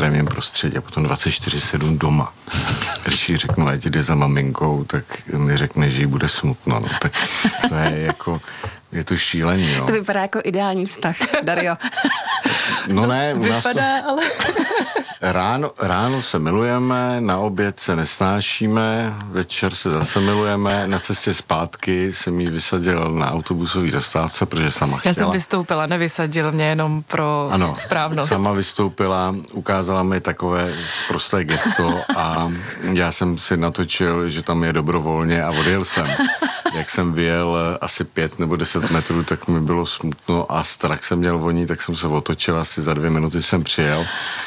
extrémním prostředí a potom 24/7 doma. Když jí řeknu, ať jde za maminkou, tak mi řekne, že jí bude smutno. No, tak to je jako, je to šílený, no. To vypadá jako ideální vztah, Dario. No ne, u nás vypadá, to... ale... Ráno se milujeme, na oběd se nesnášíme, večer se zase milujeme, na cestě zpátky jsem jí vysadil na autobusový zastávce, protože sama chtěla. Já jsem vystoupila, nevysadil mě jenom pro správnost. Sama vystoupila, ukázala mi takové prosté gesto a já jsem si natočil, že tam je dobrovolně a odjel jsem. Jak jsem vyjel asi 5 nebo 10 metrů, tak mi bylo smutno a strach jsem měl o ní, tak jsem se otočil, asi za 2 minuty jsem přijel.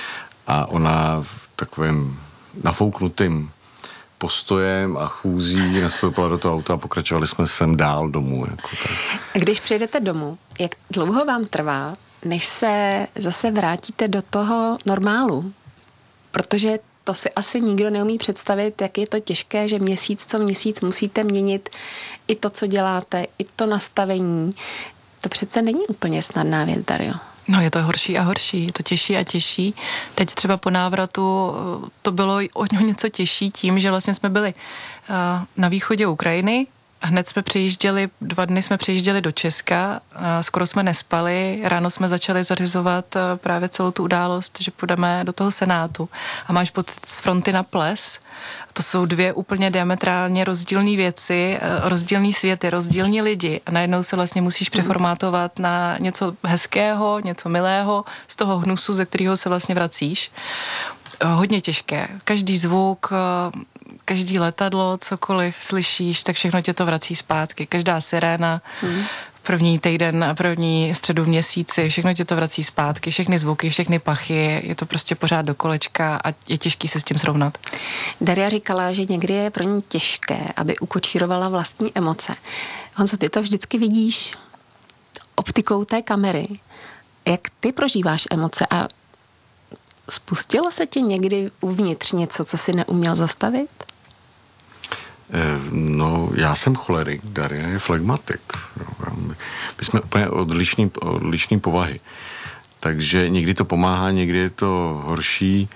A ona v takovém nafouknutým postojem a chůzí nastoupila do toho auta a pokračovali jsme sem dál domů. Jako tak. A když přijdete domů, jak dlouho vám trvá, než se zase vrátíte do toho normálu? Protože to si asi nikdo neumí představit, jak je to těžké, že měsíc co měsíc musíte měnit i to, co děláte, i to nastavení. To přece není úplně snadná věc, Dario. No, je to horší a horší, je to těžší a těžší. Teď třeba po návratu to bylo o něco těžší tím, že vlastně jsme byli na východě Ukrajiny, hned jsme přijížděli, 2 dny jsme přijížděli do Česka, skoro jsme nespali, ráno jsme začali zařizovat právě celou tu událost, že půjdeme do toho Senátu a máš pocit z fronty na ples. To jsou 2 úplně diametrálně rozdílné věci, rozdílný světy, rozdílní lidi a najednou se vlastně musíš přeformátovat na něco hezkého, něco milého z toho hnusu, ze kterého se vlastně vracíš. Hodně těžké. Každý zvuk, každý letadlo, cokoliv slyšíš, tak všechno tě to vrací zpátky. Každá siréna, první týden, první středu v měsíci, všechno tě to vrací zpátky, všechny zvuky, všechny pachy, je to prostě pořád do kolečka a je těžký se s tím srovnat. Daria říkala, že někdy je pro ní těžké, aby ukočírovala vlastní emoce. Honzo, ty to vždycky vidíš optikou té kamery. Jak ty prožíváš emoce a spustilo se ti někdy uvnitř něco, co si neuměl zastavit? No, já jsem cholerik, Daria je flegmatik. My jsme úplně odlišný povahy. Takže někdy to pomáhá, někdy je to horší.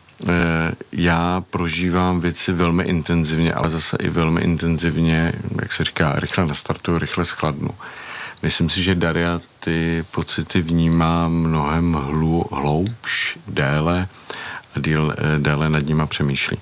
Já prožívám věci velmi intenzivně, ale zase i velmi intenzivně, jak se říká, rychle nastartuju, rychle schladnu. Myslím si, že Daria ty pocity vnímá mnohem hloubš, déle a déle nad nima přemýšlí.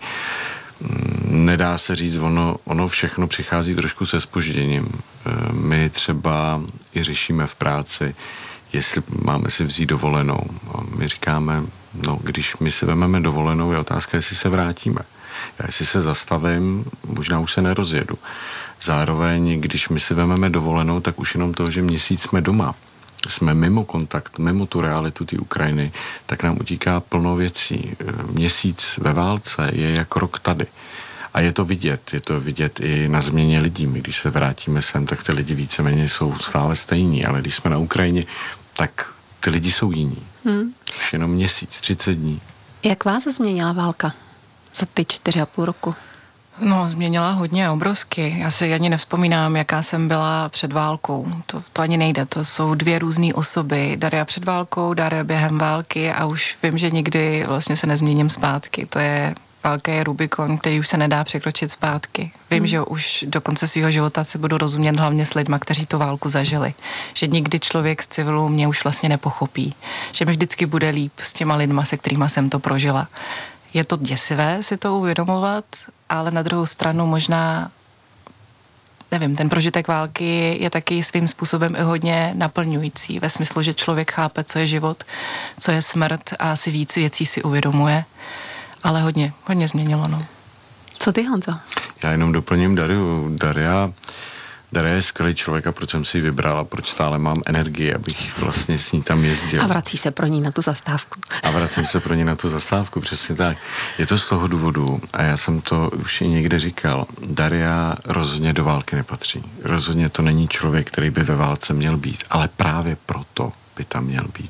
Nedá se říct, ono všechno přichází trošku se zpožděním. My třeba i řešíme v práci, jestli máme si vzít dovolenou. My říkáme, no, když my si vezmeme dovolenou, je otázka, jestli se vrátíme. Já jestli se zastavím, možná už se nerozjedu. Zároveň, když my si vezmeme dovolenou, tak už jenom to, že měsíc jsme doma, jsme mimo kontakt, mimo tu realitu té Ukrajiny, tak nám utíká plno věcí. Měsíc ve válce je jak rok tady. A je to vidět i na změně lidí. My, když se vrátíme sem, tak ty lidi víceméně jsou stále stejní, ale když jsme na Ukrajině, tak ty lidi jsou jiní. Už jenom měsíc, 30 dní. Jak vás změnila válka za ty 4,5 roku? No, změnila hodně, obrovsky. Já si ani nevzpomínám, jaká jsem byla před válkou. To ani nejde, to jsou 2 různé osoby. Daria před válkou, Daria během války a už vím, že nikdy vlastně se nezměním zpátky. Válka je Rubikon, který už se nedá překročit zpátky. Vím, že už do konce svého života si budu rozumět hlavně s lidma, kteří tu válku zažili. Že nikdy člověk z civilu mě už vlastně nepochopí. Že mi vždycky bude líp s těma lidma, se kterýma jsem to prožila. Je to děsivé si to uvědomovat, ale na druhou stranu možná, nevím, ten prožitek války je taky svým způsobem i hodně naplňující, ve smyslu, že člověk chápe, co je život, co je smrt a si víc věcí si uvědomuje, ale hodně změnilo, no. Co ty, Honzo? Já jenom doplním Dariu. Daria je skvělý člověk a proč jsem si ji vybrala, proč stále mám energii, abych vlastně s ní tam jezdil. A vrací se pro ní na tu zastávku. A vracím se pro ní na tu zastávku, přesně tak. Je to z toho důvodu, a já jsem to už i někde říkal, Daria rozhodně do války nepatří. Rozhodně to není člověk, který by ve válce měl být, ale právě proto by tam měl být.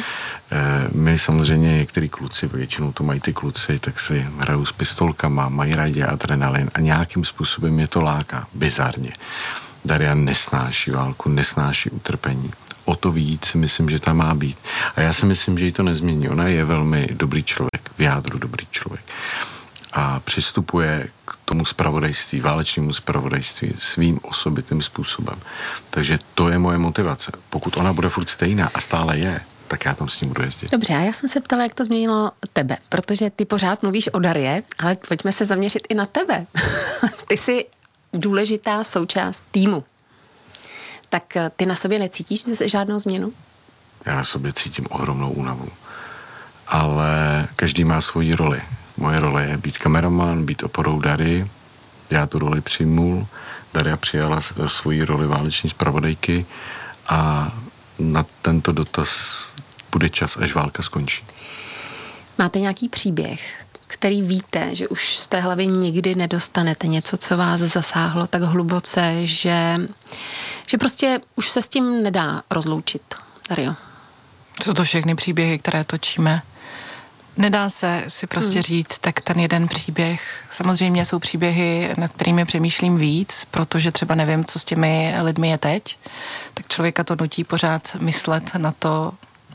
My samozřejmě některý kluci, většinou to mají ty kluci, tak si hrajou s pistolkama, mají rádi adrenalin a nějakým způsobem je to láká, bizarně. Daria nesnáší válku, nesnáší utrpení. o to víc myslím, že tam má být. A já si myslím, že jí to nezmění. Ona je velmi dobrý člověk, v jádru dobrý člověk. A přistupuje k tomu zpravodajství, válečnému zpravodajství svým osobitým způsobem. Takže to je moje motivace. Pokud ona bude furt stejná a stále je, tak já tam s ním budu jezdit. Dobře, a já jsem se ptala, jak to změnilo tebe, protože ty pořád mluvíš o Darje, ale pojďme se zaměřit i na tebe. Ty jsi důležitá součást týmu. Tak ty na sobě necítíš žádnou změnu? Já na sobě cítím ohromnou únavu. Ale každý má svoji roli. Moje role je být kameraman, být oporou Dary. Já tu roli přijmul. Daria přijala svoji roli váleční zpravodajky a na tento dotaz bude čas, až válka skončí. Máte nějaký příběh, který víte, že už z té hlavy nikdy nedostanete, něco, co vás zasáhlo tak hluboce, že prostě už se s tím nedá rozloučit, Dario? Jsou to všechny příběhy, které točíme. Nedá se si prostě říct, tak ten jeden příběh. Samozřejmě jsou příběhy, nad kterými přemýšlím víc, protože třeba nevím, co s těmi lidmi je teď. Tak člověka to nutí pořád myslet na to.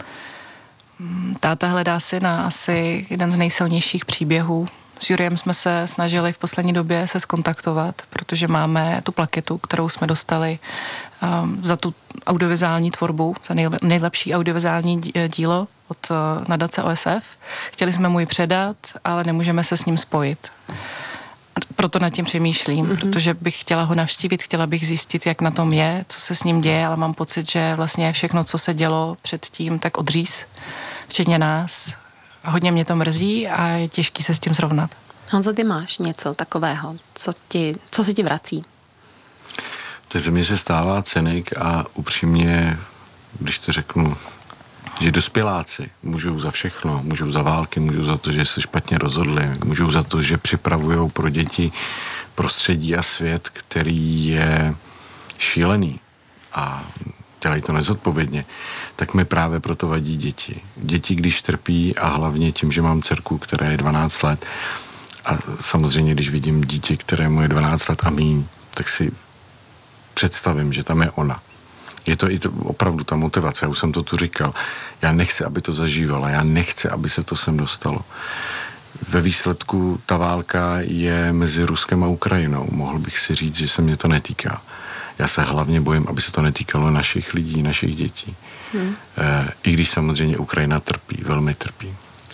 Táta hledá syna, asi jeden z nejsilnějších příběhů. S Juriem jsme se snažili v poslední době se zkontaktovat, protože máme tu plaketu, kterou jsme dostali za tu audiovizuální tvorbu, za nejlepší audiovizuální dílo od nadace OSF. Chtěli jsme mu ji předat, ale nemůžeme se s ním spojit. Proto nad tím přemýšlím, protože bych chtěla ho navštívit, chtěla bych zjistit, jak na tom je, co se s ním děje, ale mám pocit, že vlastně všechno, co se dělo předtím, tak odříz, včetně nás. A hodně mě to mrzí a je těžký se s tím srovnat. Honzo, ty máš něco takového, co se ti vrací? Teď ze mě se stává cynik a upřímně, když to řeknu, že dospěláci můžou za všechno, můžou za války, můžou za to, že se špatně rozhodli, můžou za to, že připravují pro děti prostředí a svět, který je šílený a dělají to nezodpovědně, tak mi právě proto vadí děti. Děti, když trpí a hlavně tím, že mám dcerku, která je 12 let a samozřejmě, když vidím dítě, kterému je 12 let a míň, tak si představím, že tam je ona. Je to i opravdu ta motivace, já už jsem to tu říkal. Já nechci, aby to zažívala, já nechci, aby se to sem dostalo. Ve výsledku ta válka je mezi Ruskem a Ukrajinou. Mohl bych si říct, že se mě to netýká. Já se hlavně bojím, aby se to netýkalo našich lidí, našich dětí. I když samozřejmě Ukrajina trpí, velmi trpí.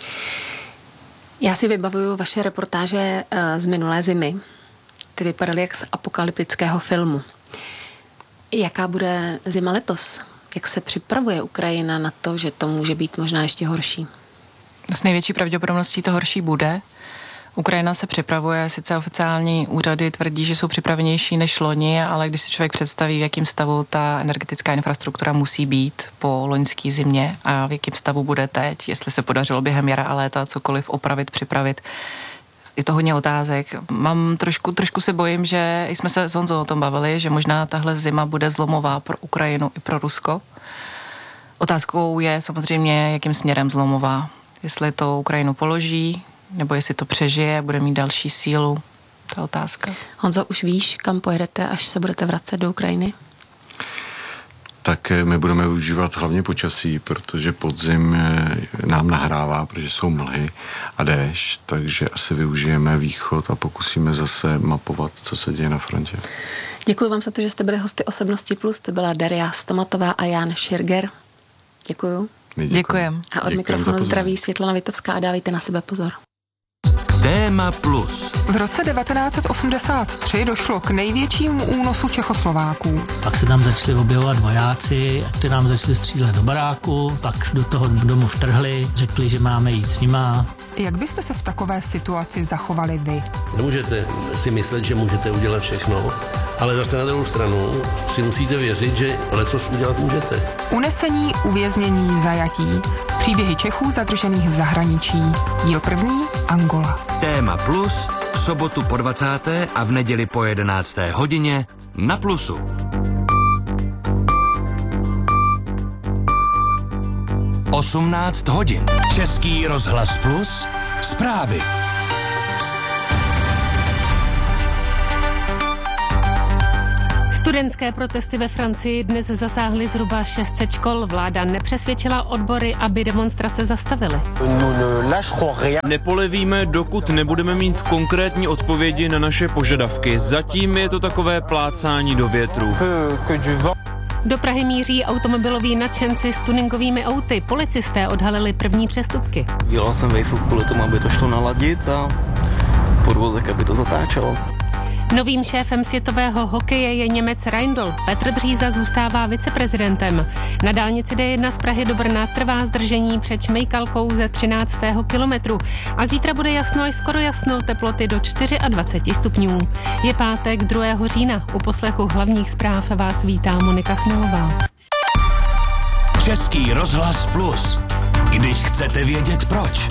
Já si vybavuju vaše reportáže z minulé zimy. Ty vypadaly jak z apokalyptického filmu. Jaká bude zima letos? Jak se připravuje Ukrajina na to, že to může být možná ještě horší? S největší pravděpodobností to horší bude. Ukrajina se připravuje, sice oficiální úřady tvrdí, že jsou připravenější než loni, ale když si člověk představí, v jakém stavu ta energetická infrastruktura musí být po loňské zimě a v jakém stavu bude teď, jestli se podařilo během jara a léta cokoliv opravit, připravit, je to hodně otázek. Mám trošku se bojím, že jsme se s Honzou o tom bavili, že možná tahle zima bude zlomová pro Ukrajinu i pro Rusko. Otázkou je samozřejmě, jakým směrem zlomová. Jestli to Ukrajinu položí, nebo jestli to přežije, bude mít další sílu. To je otázka. Honzo, už víš, kam pojedete, až se budete vracet do Ukrajiny? Tak my budeme využívat hlavně počasí, protože podzim nám nahrává, protože jsou mlhy a déšť, takže asi využijeme východ a pokusíme zase mapovat, co se děje na frontě. Děkuji vám za to, že jste byli hosty Osobnosti Plus. To byla Daria Stomatová a Jan Širger. Děkuju. Děkujem. A od mikrofonu zdraví Světlana Vitovská a dávejte na sebe pozor. Téma Plus. V roce 1983 došlo k největšímu únosu Čechoslováků. Pak se tam začali objevovat vojáci, kteří nám začali střílet do baráku, pak do toho domu vtrhli, řekli, že máme jít s nima. Jak byste se v takové situaci zachovali vy? Nemůžete si myslet, že můžete udělat všechno, ale zase na druhou stranu si musíte věřit, že lecos udělat můžete. Unesení, uvěznění, zajatí. Příběhy Čechů zadržených v zahraničí. Díl první, Angola. Téma Plus v sobotu po 20. a v neděli po 11. hodině na Plusu. Osmnáct hodin. Český rozhlas Plus. Zprávy. Studentské protesty ve Francii dnes zasáhly zhruba 600 škol. Vláda nepřesvědčila odbory, aby demonstrace zastavily. Nepolevíme, dokud nebudeme mít konkrétní odpovědi na naše požadavky. Zatím je to takové plácání do větru. Do Prahy míří automobiloví nadšenci s tuningovými auty. Policisté odhalili první přestupky. Dělal jsem vejfuk kvůli tomu, aby to šlo naladit a podvozek, aby to zatáčelo. Novým šéfem světového hokeje je Němec Reindl. Petr Bříza zůstává viceprezidentem. Na dálnici D1 z Prahy do Brna trvá zdržení před Šmejkalkou ze 13. kilometru. A zítra bude jasno až skoro jasno, teploty do 24 stupňů. Je pátek 2. října. U poslechu hlavních zpráv vás vítá Monika Chmelová. Český rozhlas Plus. Když chcete vědět proč.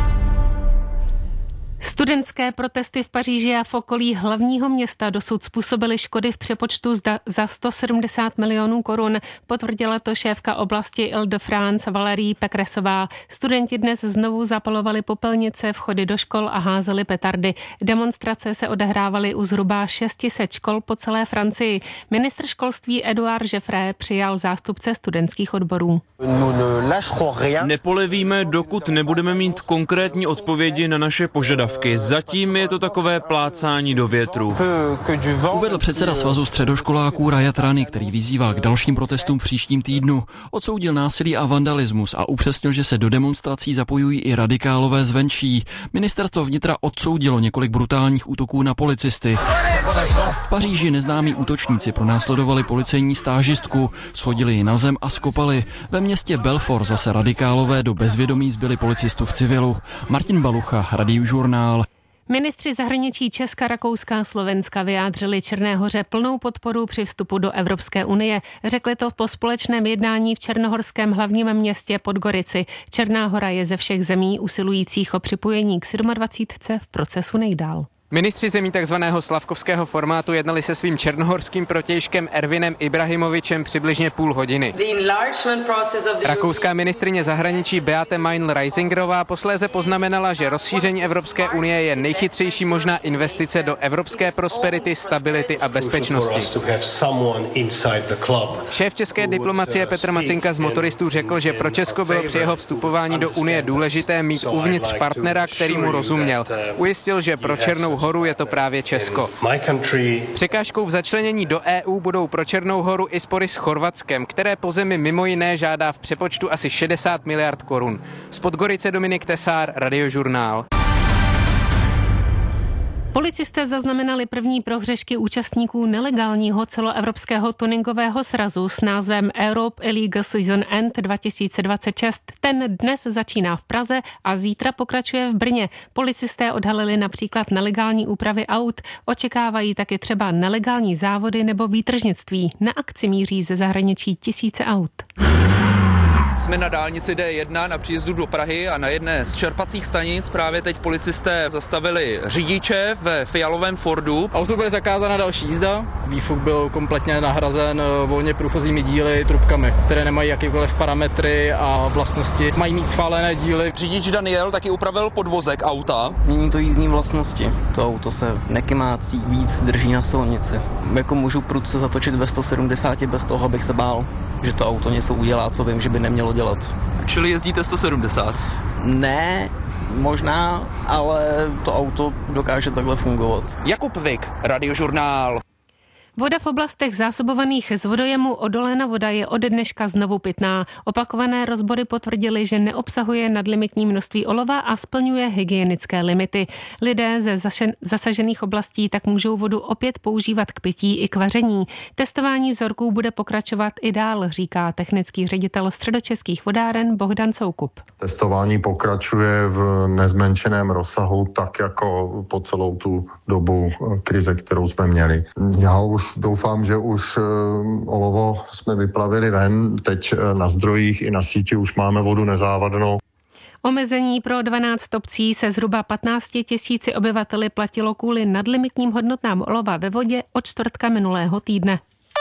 Studentské protesty v Paříži a v okolí hlavního města dosud způsobily škody v přepočtu za 170 milionů korun. Potvrdila to šéfka oblasti Île-de-France Valérie Pécressová. Studenti dnes znovu zapalovali popelnice, vchody do škol a házeli petardy. Demonstrace se odehrávaly u zhruba 600 škol po celé Francii. Ministr školství Édouard Geoffrey přijal zástupce studentských odborů. Nepolevíme, dokud nebudeme mít konkrétní odpovědi na naše požadavky. Zatím je to takové plácání do větru. Uvedl předseda Svazu středoškoláků Rajat Rani, který vyzývá k dalším protestům příštím týdnu. Odsoudil násilí a vandalismus a upřesnil, že se do demonstrací zapojují i radikálové zvenčí. Ministerstvo vnitra odsoudilo několik brutálních útoků na policisty. V Paříži neznámí útočníci pronásledovali policejní stážistku, shodili ji na zem a skopali. Ve městě Belfort zase radikálové do bezvědomí zbyli policistu v civilu. Martin Balucha, Radiožurnál. Ministři zahraničí Česka, Rakouska a Slovenska vyjádřili Černé Hoře plnou podporu při vstupu do Evropské unie. Řekli to po společném jednání v černohorském hlavním městě Podgorici. Černá Hora je ze všech zemí usilujících o připojení k 27. v procesu nejdál. Ministři zemí takzvaného slavkovského formátu jednali se svým černohorským protějškem Ervinem Ibrahimovičem přibližně půl hodiny. Rakouská ministryně zahraničí Beate Meindl-Reisingerová posléze poznamenala, že rozšíření Evropské unie je nejchytřejší možná investice do evropské prosperity, stability a bezpečnosti. Šéf české diplomacie Petr Macinka z Motoristů řekl, že pro Česko bylo při jeho vstupování do unie důležité mít uvnitř partnera, který mu rozuměl. Ujistil, že pro Černou Horu je to právě Česko. Překážkou v začlenění do EU budou pro Černou Horu i spory s Chorvatskem, které po zemi mimo jiné žádá v přepočtu asi 60 miliard korun. Z Podgorice Dominik Tesár, Radiožurnál. Policisté zaznamenali první prohřešky účastníků nelegálního celoevropského tuningového srazu s názvem Europe Illegal Season End 2026. Ten dnes začíná v Praze a zítra pokračuje v Brně. Policisté odhalili například nelegální úpravy aut, očekávají taky třeba nelegální závody nebo výtržnictví. Na akci míří ze zahraničí tisíce aut. Jsme na dálnici D1 na příjezdu do Prahy a na jedné z čerpacích stanic právě teď policisté zastavili řidiče ve fialovém Fordu. Auto bude zakázána další jízda. Výfuk byl kompletně nahrazen volně průchozími díly, trubkami, které nemají jakýkoliv parametry a vlastnosti. Mají mít schválené díly. Řidič Daniel taky upravil podvozek auta. Mění to jízdní vlastnosti. To auto se nekymácí, víc drží na silnici. Jako můžu prudce zatočit ve 170 bez toho, abych se bál, že to auto něco udělá, co vím, že by nemělo dělat. Čili jezdíte 170? Ne, možná, ale to auto dokáže takhle fungovat. Jakub Vik, Radiožurnál. Voda v oblastech zásobovaných z vodojemu Odolena voda je ode dneška znovu pitná. Opakované rozbory potvrdily, že neobsahuje nadlimitní množství olova a splňuje hygienické limity. Lidé ze zasažených oblastí tak můžou vodu opět používat k pití i k vaření. Testování vzorků bude pokračovat i dál, říká technický ředitel Středočeských vodáren Bohdan Soukup. Testování pokračuje v nezmenšeném rozsahu, tak jako po celou tu dobu krize, kterou jsme měli. Já už doufám, že už olovo jsme vyplavili ven, teď na zdrojích i na síti už máme vodu nezávadnou. Omezení pro 12 obcí se zhruba 15 000 obyvateli platilo kvůli nadlimitním hodnotám olova ve vodě od čtvrtka minulého týdne.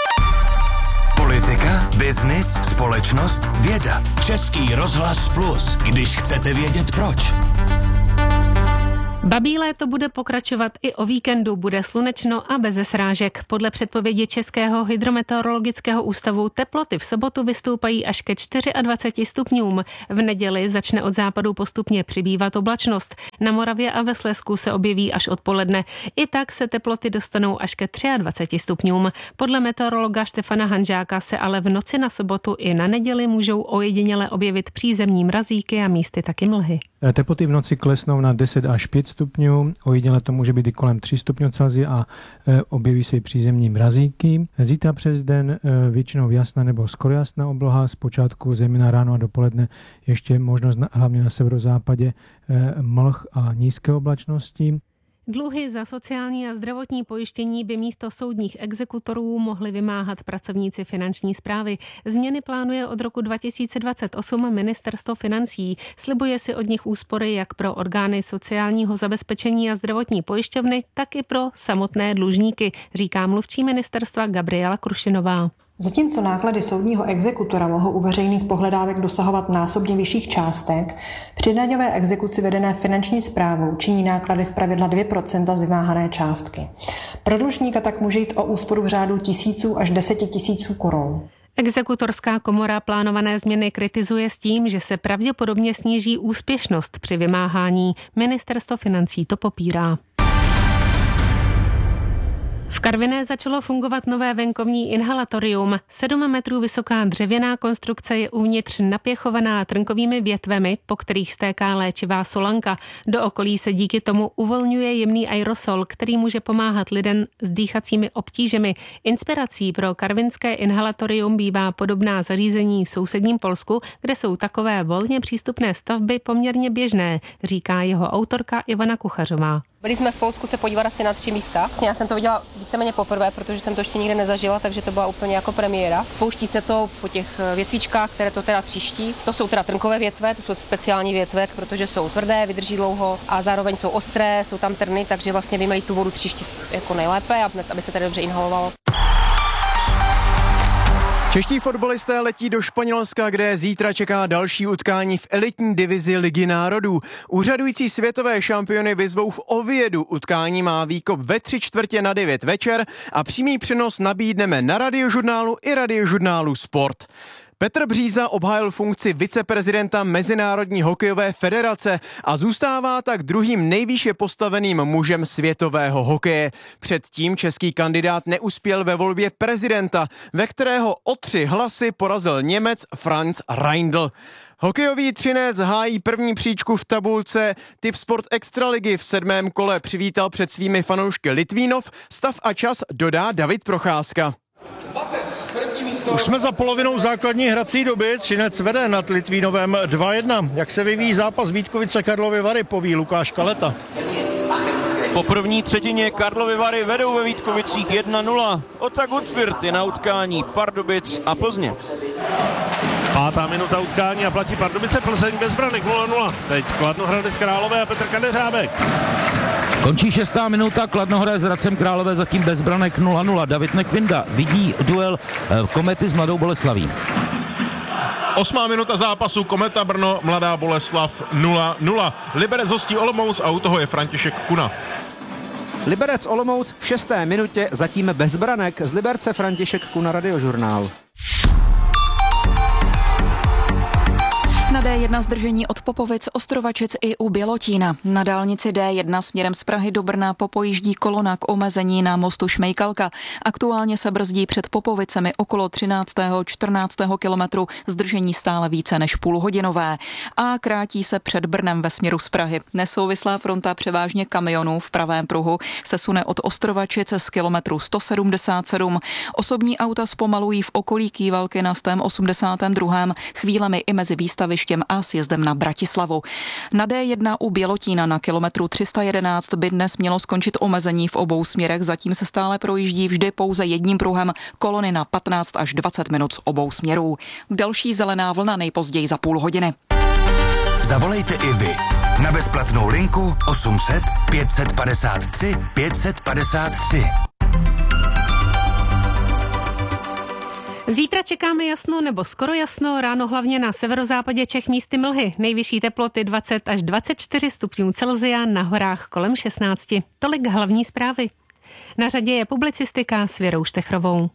Politika, biznis, společnost, věda. Český rozhlas Plus, když chcete vědět proč. Babí léto bude pokračovat i o víkendu, bude slunečno a beze srážek. Podle předpovědi Českého hydrometeorologického ústavu teploty v sobotu vystoupají až ke 24 stupňům. V neděli začne od západu postupně přibývat oblačnost. Na Moravě a ve Slezsku se objeví až odpoledne. I tak se teploty dostanou až ke 23 stupňům. Podle meteorologa Štefana Hanžáka se ale v noci na sobotu i na neděli můžou ojediněle objevit přízemní mrazíky a místy taky mlhy. Teploty v noci klesnou na 10 až 5 stupňů, ojediněle to může být i kolem 3 stupňů Celsia a objeví se i přízemní mrazíky. Zítra přes den většinou jasná nebo skoro jasná obloha, zpočátku zejména ráno a dopoledne ještě možnost hlavně na severozápadě mlh a nízké oblačnosti. Dluhy za sociální a zdravotní pojištění by místo soudních exekutorů mohli vymáhat pracovníci finanční správy. Změny plánuje od roku 2028 ministerstvo financí. Slibuje si od nich úspory jak pro orgány sociálního zabezpečení a zdravotní pojišťovny, tak i pro samotné dlužníky, říká mluvčí ministerstva Gabriela Krušinová. Zatímco náklady soudního exekutora mohou u veřejných pohledávek dosahovat násobně vyšších částek, při daňové exekuci vedené finanční správou činí náklady zpravidla 2% z vymáhané částky. Pro dlužníka tak může jít o úsporu v řádu tisíců až 10 000 korun. Exekutorská komora plánované změny kritizuje s tím, že se pravděpodobně sníží úspěšnost při vymáhání. Ministerstvo financí to popírá. V Karviné začalo fungovat nové venkovní inhalatorium. 7 metrů vysoká dřevěná konstrukce je uvnitř napěchovaná trnkovými větvemi, po kterých stéká léčivá solanka. Do okolí se díky tomu uvolňuje jemný aerosol, který může pomáhat lidem s dýchacími obtížemi. Inspirací pro karvinské inhalatorium bývá podobná zařízení v sousedním Polsku, kde jsou takové volně přístupné stavby poměrně běžné, říká jeho autorka Ivana Kuchařová. Byli jsme v Polsku se podívat asi na 3 místa. Já jsem to viděla víceméně poprvé, protože jsem to ještě nikdy nezažila, takže to byla úplně jako premiéra. Spouští se to po těch větvičkách, které to teda tříští. To jsou teda trnkové větve, to jsou speciální větve, protože jsou tvrdé, vydrží dlouho a zároveň jsou ostré, jsou tam trny, takže vlastně by měli tu vodu tříštit jako nejlépe, aby se tady dobře inhalovalo. Čeští fotbalisté letí do Španělska, kde zítra čeká další utkání v elitní divizi Ligy národů. Úřadující světové šampiony vyzvou v Oviedu. Utkání má výkop ve 8:45 večer a přímý přenos nabídneme na Radiožurnálu i Radiožurnálu Sport. Petr Bříza obhájil funkci viceprezidenta Mezinárodní hokejové federace a zůstává tak druhým nejvýše postaveným mužem světového hokeje. Předtím český kandidát neuspěl ve volbě prezidenta, ve kterého o 3 hlasy porazil Němec Franz Reindl. Hokejový třinec hájí první příčku v tabulce. Tipsport Extraligy v 7. kole přivítal před svými fanoušky Litvínov. Stav a čas dodá David Procházka. Už jsme za polovinou základní hrací doby, Třinec vede nad Litvínovem 2-1. Jak se vyvíjí zápas Vítkovice Karlovy Vary, poví Lukáš Kaleta. Po první třetině Karlovy Vary vedou ve Vítkovicích 1-0. Otak Utvirt je na utkání Pardubic a Plzně. 5. minuta utkání a platí Pardubice, Plzeň bez branek 0-0. Teď Kladnohradec Králové a Petr Kadeřábek. Končí 6. minuta, Kladnohradec s Hradcem Králové zatím bez branek 0-0. David Nekvinda vidí duel Komety s Mladou Boleslaví. 8. minuta zápasu Kometa Brno, Mladá Boleslav 0-0. Liberec hostí Olomouc a u toho je František Kuna. Liberec Olomouc v 6. minutě zatím bez branek. Z Liberce František Kuna, Radiožurnál. Na D1 zdržení od Popovic, Ostrovačic i u Bělotína. Na dálnici D1 směrem z Prahy do Brna popojíždí kolona k omezení na mostu Šmejkalka. Aktuálně se brzdí před Popovicemi okolo 13. 14. kilometru, zdržení stále více než půlhodinové. A krátí se před Brnem ve směru z Prahy. Nesouvislá fronta převážně kamionů v pravém pruhu se sune od Ostrovačice z kilometru 177. Osobní auta zpomalují v okolí Kývalky na 182. chvílemi i mezi výstavištěm a sjezdem na Bratislavu. Na D1 u Bělotína na kilometru 311 by dnes mělo skončit omezení v obou směrech, zatím se stále projíždí vždy pouze jedním pruhem, kolony na 15 až 20 minut z obou směrů. Další zelená vlna nejpozději za půl hodiny. Zavolejte i vy na bezplatnou linku 800 553 553. Zítra čekáme jasno nebo skoro jasno, ráno hlavně na severozápadě Čech místy mlhy. Nejvyšší teploty 20 až 24 stupňů Celsia, na horách kolem 16. Tolik hlavní zprávy. Na řadě je publicistika s Věrou Štechrovou.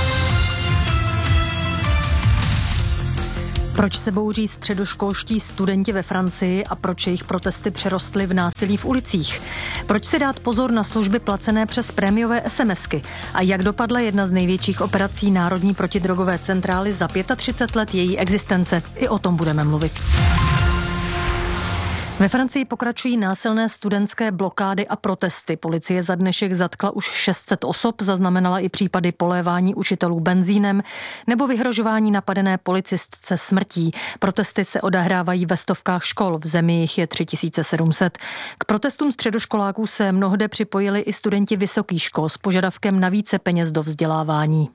Proč se bouří středoškolští studenti ve Francii a proč jejich protesty přerostly v násilí v ulicích? Proč si dát pozor na služby placené přes prémiové SMSky? A jak dopadla jedna z největších operací Národní protidrogové centrály za 35 let její existence? I o tom budeme mluvit. Ve Francii pokračují násilné studentské blokády a protesty. Policie za dnešek zatkla už 600 osob, zaznamenala i případy polévání učitelů benzínem nebo vyhrožování napadené policistce smrtí. Protesty se odehrávají ve stovkách škol, v zemi jich je 3700. K protestům středoškoláků se mnohde připojili i studenti vysokých škol s požadavkem na více peněz do vzdělávání.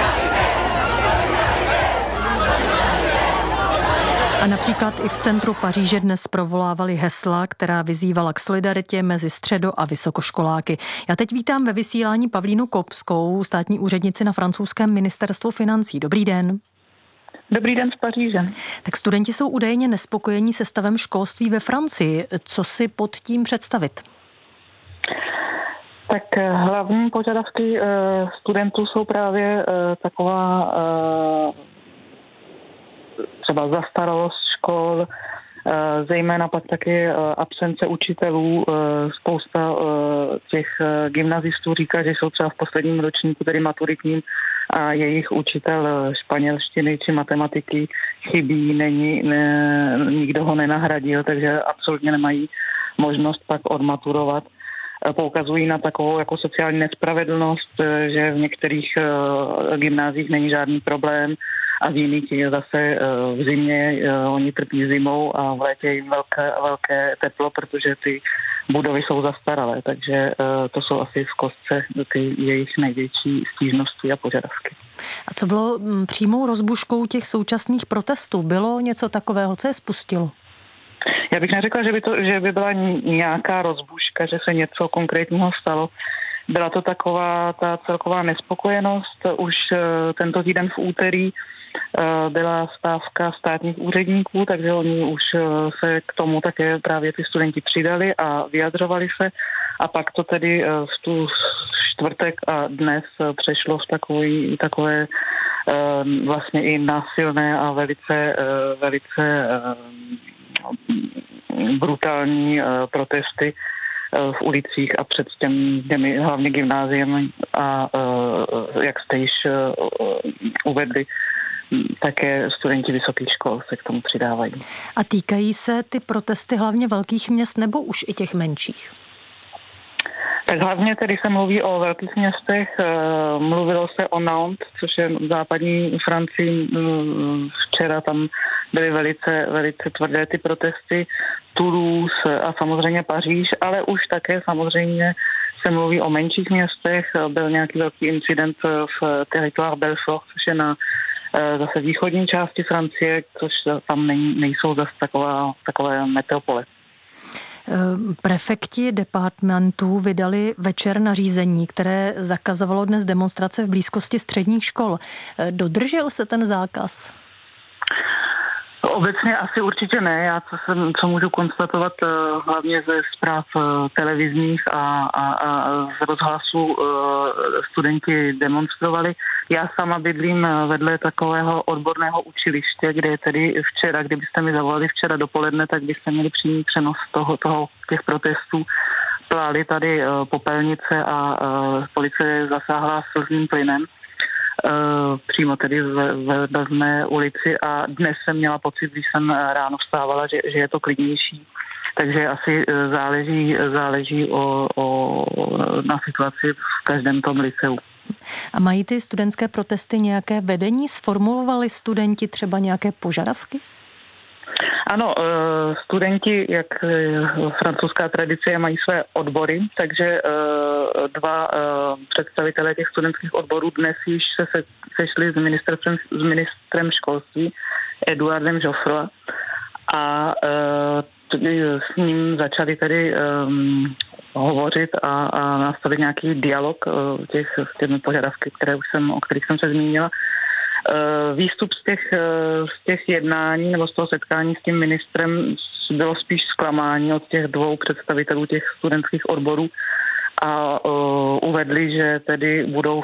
A například i v centru Paříže dnes provolávali hesla, která vyzývala k solidaritě mezi středo- a vysokoškoláky. Já teď vítám ve vysílání Pavlínu Kopskou, státní úřednici na francouzském ministerstvu financí. Dobrý den. Dobrý den z Paříže. Tak studenti jsou údajně nespokojení se stavem školství ve Francii. Co si pod tím představit? Tak hlavní požadavky studentů jsou právě taková třeba zastaralost škol, zejména pak taky absence učitelů. Spousta těch gymnazistů říká, že jsou třeba v posledním ročníku, tedy maturitním, a jejich učitel španělštiny či matematiky chybí, nikdo ho nenahradil, takže absolutně nemají možnost pak odmaturovat. Poukazují na takovou jako sociální nespravedlnost, že v některých gymnáziích není žádný problém a v jiných je zase v zimě, oni trpí zimou a v létě jim velké teplo, protože ty budovy jsou zastaralé, takže to jsou asi v kostce ty jejich největší stížnosti a požadavky. A co bylo přímou rozbuškou těch současných protestů? Bylo něco takového, co je spustilo? Já bych neřekla, že by byla nějaká rozbuška, že se něco konkrétního stalo. Byla to taková ta celková nespokojenost. Už tento týden v úterý byla stávka státních úředníků, takže oni už se k tomu také právě ty studenti přidali a vyjadřovali se. A pak to tedy v tu čtvrtek a dnes přešlo v takové vlastně i násilné a velice brutální protesty v ulicích a před těmi hlavně gymnáziem a jak jste již uvedli, také studenti vysokých škol se k tomu přidávají. A týkají se ty protesty hlavně velkých měst nebo už i těch menších? Tak hlavně tedy se mluví o velkých městech. Mluvilo se o Nantes, což je v západní Francii. Včera tam byly velice tvrdé ty protesty. Toulouse a samozřejmě Paříž, ale už také samozřejmě se mluví o menších městech. Byl nějaký velký incident v Territoire Belfort, což je na zase východní části Francie, což tam nejsou zase takové metropole. Prefekti departmentů vydali večer nařízení, které zakazovalo dnes demonstrace v blízkosti středních škol. Dodržel se ten zákaz? Obecně asi určitě ne. Já co můžu konstatovat hlavně ze zpráv televizních a z rozhlasu studenti demonstrovali. Já sama bydlím vedle takového odborného učiliště, kde tedy včera, kdybyste mi zavolali včera dopoledne, tak byste měli přímý přenos těch protestů. Plály tady popelnice a policie zasáhla slzným plynem. Přímo tedy v mé ulici a dnes jsem měla pocit, když jsem ráno vstávala, že je to klidnější. Takže asi záleží na situaci v každém tom liceu. A mají ty studentské protesty nějaké vedení? Sformulovali studenti třeba nějaké požadavky? Ano, studenti, jak francouzská tradice, mají své odbory, takže dva představitelé těch studentských odborů dnes již se sešli s ministrem školství Eduardem Joffroy a s ním začali tedy hovořit a nastavit nějaký dialog s těmi požadavky, o kterých jsem se zmínila. Výstup z těch jednání nebo z toho setkání s tím ministrem bylo spíš zklamání od těch dvou představitelů těch studentských odborů a uvedli, že tedy budou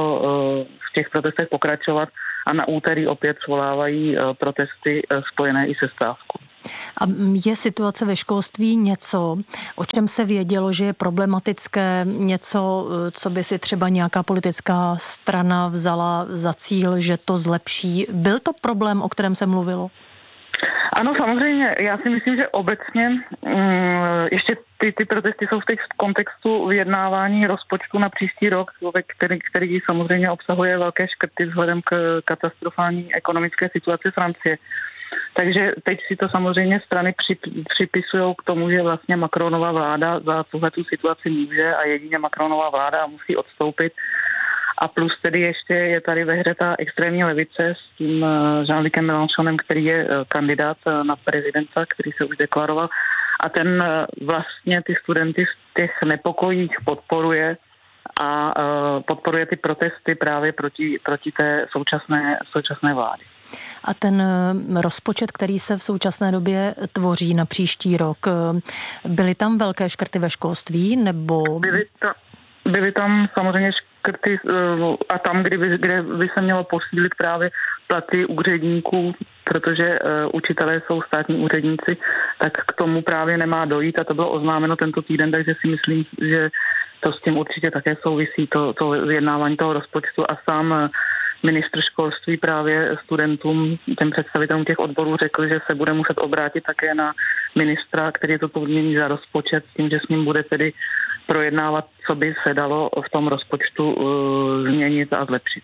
v těch protestech pokračovat a na úterý opět svolávají protesty spojené i se stávkou. A je situace ve školství něco, o čem se vědělo, že je problematické, něco, co by si třeba nějaká politická strana vzala za cíl, že to zlepší? Byl to problém, o kterém se mluvilo? Ano, samozřejmě. Já si myslím, že obecně ještě ty protesty jsou v těch kontextu vyjednávání rozpočtu na příští rok, který samozřejmě obsahuje velké škrty vzhledem k katastrofální ekonomické situaci Francie. Takže teď si to samozřejmě strany připisují k tomu, že vlastně Macronova vláda za tuhletu situaci může a jedině Macronova vláda musí odstoupit. A plus tedy ještě je tady ve hře ta extrémní levice s tím Jean-Lucem Mélenchonem, který je kandidát na prezidenta, který se už deklaroval. A ten vlastně ty studenty z těch nepokojích podporuje a podporuje ty protesty právě proti té současné vládě. A ten rozpočet, který se v současné době tvoří na příští rok, byly tam velké škrty ve školství, nebo... Byly tam samozřejmě škrty a tam, kde by se mělo posílit právě platy úředníků, protože učitelé jsou státní úředníci, tak k tomu právě nemá dojít a to bylo oznámeno tento týden, takže si myslím, že to s tím určitě také souvisí, to vyjednávání toho rozpočtu a sám ministr školství právě studentům, těm představitelům těch odborů řekl, že se bude muset obrátit také na ministra, který to podmíní za rozpočet, s tím, že s ním bude tedy projednávat, co by se dalo v tom rozpočtu změnit a zlepšit.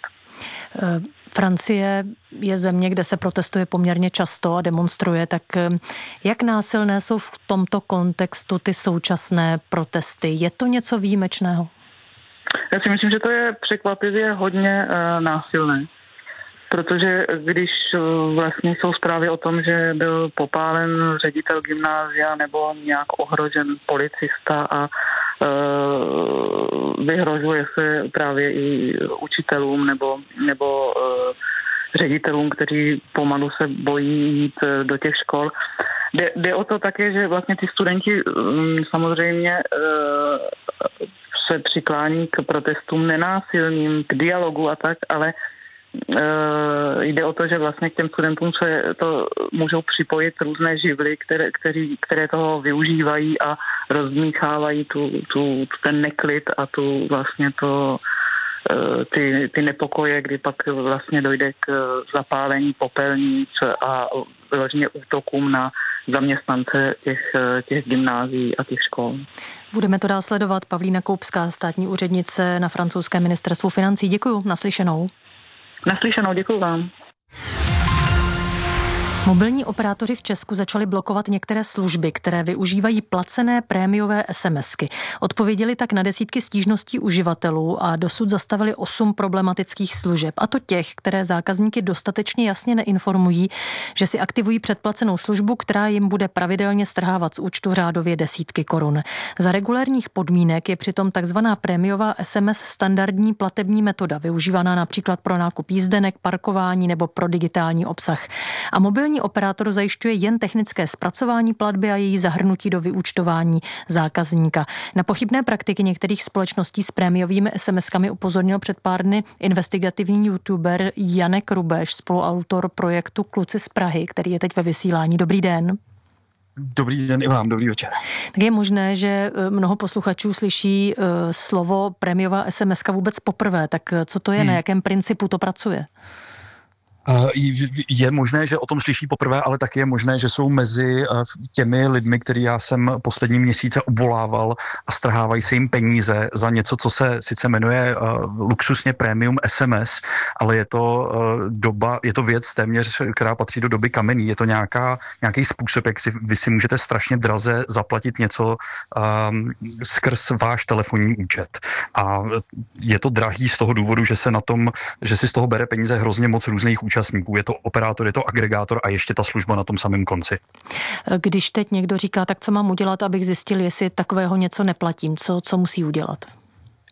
Francie je země, kde se protestuje poměrně často a demonstruje, tak jak násilné jsou v tomto kontextu ty současné protesty? Je to něco výjimečného? Já si myslím, že to je překvapivě hodně násilné, protože když vlastně jsou zprávy o tom, že byl popálen ředitel gymnázia nebo nějak ohrožen policista a vyhrožuje se právě i učitelům nebo ředitelům, kteří pomalu se bojí jít do těch škol. Jde o to také, že vlastně ty studenti samozřejmě se přiklání k protestům nenásilným, k dialogu a tak, ale jde o to, že vlastně k těm studentům se to můžou připojit různé živly, které toho využívají a rozdmíchávají ten neklid a ty nepokoje, kdy pak vlastně dojde k zapálení popelnic a vyloženě útokům na zaměstnance těch gymnázií a těch škol. Budeme to dál sledovat. Pavlína Koupská, státní úřednice na francouzském ministerstvu financí. Děkuju, naslyšenou. Naslyšenou, děkuju vám. Mobilní operátoři v Česku začali blokovat některé služby, které využívají placené prémiové SMSky. Odpověděli tak na desítky stížností uživatelů a dosud zastavili 8 problematických služeb. A to těch, které zákazníky dostatečně jasně neinformují, že si aktivují předplacenou službu, která jim bude pravidelně strhávat z účtu řádově desítky korun. Za regulérních podmínek je přitom takzvaná prémiová SMS standardní platební metoda, využívaná například pro nákup jízdenek, parkování nebo pro digitální obsah. A mobilní operátor zajišťuje jen technické zpracování platby a její zahrnutí do vyúčtování zákazníka. Na pochybné praktiky některých společností s prémiovými SMS-kami upozornil před pár dny investigativní youtuber Janek Rubeš, spoluautor projektu Kluci z Prahy, který je teď ve vysílání. Dobrý den. Dobrý den i vám, dobrý večer. Tak je možné, že mnoho posluchačů slyší slovo prémiová SMS-ka vůbec poprvé. Tak co to je, na jakém principu to pracuje? Je možné, že o tom slyší poprvé, ale taky je možné, že jsou mezi těmi lidmi, který já jsem poslední měsíce obvolával a strhávají se jim peníze za něco, co se sice jmenuje luxusně premium SMS, ale je to věc téměř, která patří do doby kamenný. Je to nějaký způsob, jak vy si můžete strašně draze zaplatit něco skrz váš telefonní účet. A je to drahý z toho důvodu, že si z toho bere peníze hrozně moc různých účastníků. Je to operátor, je to agregátor a ještě ta služba na tom samém konci. Když teď někdo říká, tak co mám udělat, abych zjistil, jestli takového něco neplatím, co musí udělat?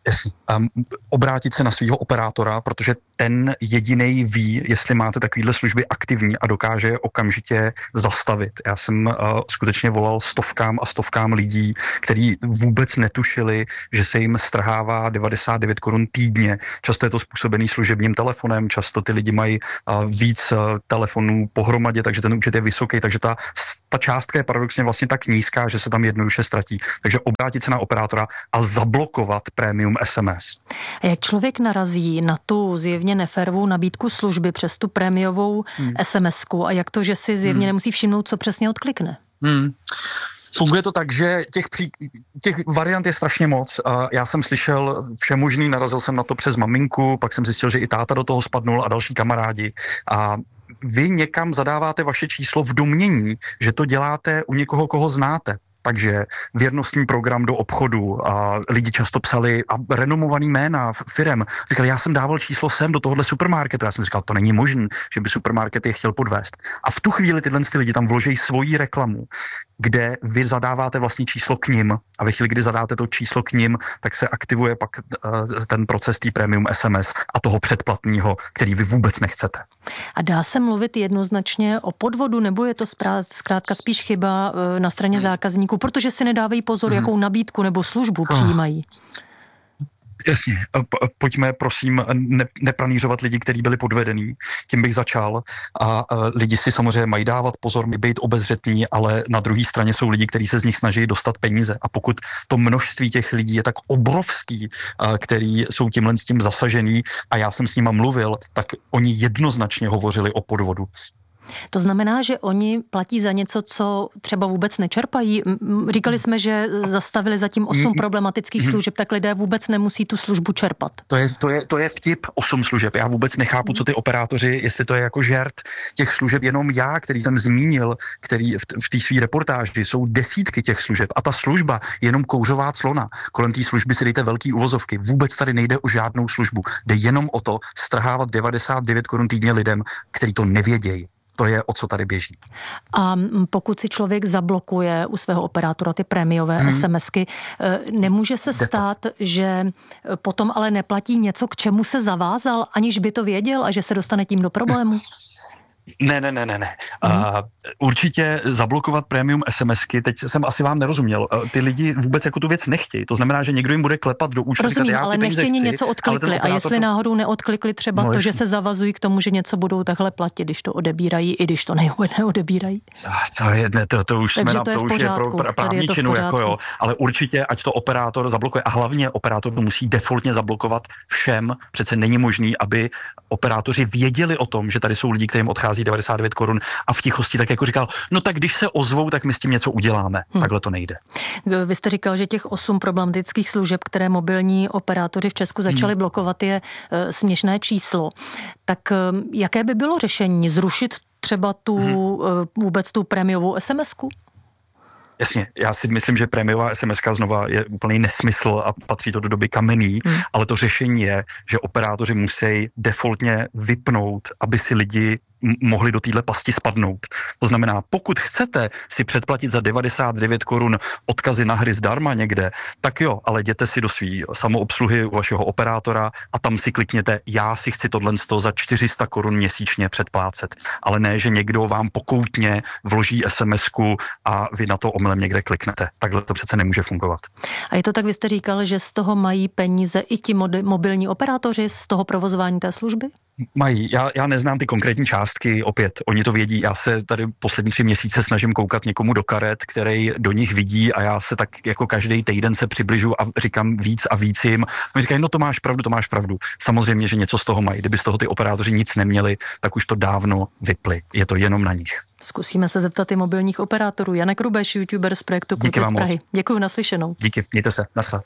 Jasně. Obrátit se na svého operátora, protože ten jedinej ví, jestli máte takovýhle služby aktivní a dokáže je okamžitě zastavit. Já jsem skutečně volal stovkám a stovkám lidí, kteří vůbec netušili, že se jim strhává 99 korun týdně. Často je to způsobený služebním telefonem, často ty lidi mají víc telefonů pohromadě, takže ten účet je vysoký, takže ta částka je paradoxně vlastně tak nízká, že se tam jednoduše ztratí. Takže obrátit se na operátora a zablokovat prémium SMS. A jak člověk narazí na tu zjevně neférovou nabídku služby přes tu prémiovou SMS-ku a jak to, že si zjevně nemusí všimnout, co přesně odklikne? Funguje to tak, že těch variant je strašně moc. Já jsem slyšel všemožný, narazil jsem na to přes maminku, pak jsem zjistil, že i táta do toho spadnul a další kamarádi. A vy někam zadáváte vaše číslo v domnění, že to děláte u někoho, koho znáte. Takže věrnostní program do obchodu a lidi často psali a renomovaný jména firem. Říkali, já jsem dával číslo sem do tohohle supermarketu. Já jsem říkal, to není možné, že by supermarket je chtěl podvést. A v tu chvíli tyhle lidi tam vloží svoji reklamu, kde vy zadáváte vlastně číslo k nim a ve chvíli, kdy zadáte to číslo k nim, tak se aktivuje pak ten proces té premium SMS a toho předplatného, který vy vůbec nechcete. A dá se mluvit jednoznačně o podvodu, nebo je to zkrátka spíš chyba na straně zákazníků, protože si nedávají pozor, jakou nabídku nebo službu přijímají? Jasně, pojďme prosím nepranířovat lidi, kteří byli podvedení, tím bych začal a lidi si samozřejmě mají dávat pozor, být obezřetní, ale na druhé straně jsou lidi, kteří se z nich snaží dostat peníze a pokud to množství těch lidí je tak obrovský, který jsou tímhle s tím zasažený a já jsem s nima mluvil, tak oni jednoznačně hovořili o podvodu. To znamená, že oni platí za něco, co třeba vůbec nečerpají. Říkali jsme, že zastavili zatím 8 problematických služeb, tak lidé vůbec nemusí tu službu čerpat. To je vtip 8 služeb. Já vůbec nechápu, co ty operátoři, jestli to je jako žert těch služeb. Jenom já, který jsem zmínil, který v té své reportáži jsou desítky těch služeb a ta služba je jenom kouřová clona. Kolem té služby si dejte velký uvozovky. Vůbec tady nejde o žádnou službu. Jde jenom o to strhávat 99 korun týdně lidem, kteří to nevědějí. To je, o co tady běží. A pokud si člověk zablokuje u svého operátora ty prémiové SMSky, nemůže se stát, že potom ale neplatí něco, k čemu se zavázal, aniž by to věděl a že se dostane tím do problému? Ne. Určitě zablokovat prémium SMSky, teď jsem asi vám nerozuměl, ty lidi vůbec jako tu věc nechtějí, to znamená, že někdo jim bude klepat do účtu. Rozumím, říkat, ale nechtějí něco odklikli a jestli náhodou neodklikli třeba to, že se zavazují k tomu, že něco budou takhle platit, když to odebírají, i když to neodebírají. To už jsme to už je pro právní činu, jako jo, ale určitě, ať to operátor zablokuje a hlavně operátor to musí defaultně zablokovat všem, přece není možný, aby operátoři věděli o tom, že tady jsou lidi, kterým odchází 99 korun a v tichosti tak jako říkal, no tak když se ozvou, tak my s tím něco uděláme. Takhle to nejde. Vy jste říkal, že těch 8 problematických služeb, které mobilní operátoři v Česku začali blokovat, je směšné číslo. Tak jaké by bylo řešení? Zrušit třeba vůbec tu prémiovou SMS-ku? Jasně, já si myslím, že prémiová SMS-ka znova je úplný nesmysl a patří to do doby kamenný, ale to řešení je, že operátoři musí defaultně vypnout, aby si lidi mohli do téhle pasti spadnout. To znamená, pokud chcete si předplatit za 99 korun odkazy na hry zdarma někde, tak jo, ale jděte si do svý samoobsluhy u vašeho operátora a tam si klikněte, já si chci tohle za 400 korun měsíčně předplácet. Ale ne, že někdo vám pokoutně vloží SMS-ku a vy na to omylem někde kliknete. Takhle to přece nemůže fungovat. A je to tak, vy jste říkal, že z toho mají peníze i ti mobilní operátoři z toho provozování té služby? Mají. Já neznám ty konkrétní částky, opět, oni to vědí. Já se tady poslední 3 měsíce snažím koukat někomu do karet, který do nich vidí a já se tak jako každý týden se přibližu a říkám víc a víc jim. Oni říkají, no to máš pravdu. Samozřejmě, že něco z toho mají. Kdyby z toho ty operátoři nic neměli, tak už to dávno vypli. Je to jenom na nich. Zkusíme se zeptat i mobilních operátorů. Janek Rubeš, youtuber z projektu Kluci z Prahy. Děkuji, naslyšenou. Díky, mějte se, naschle.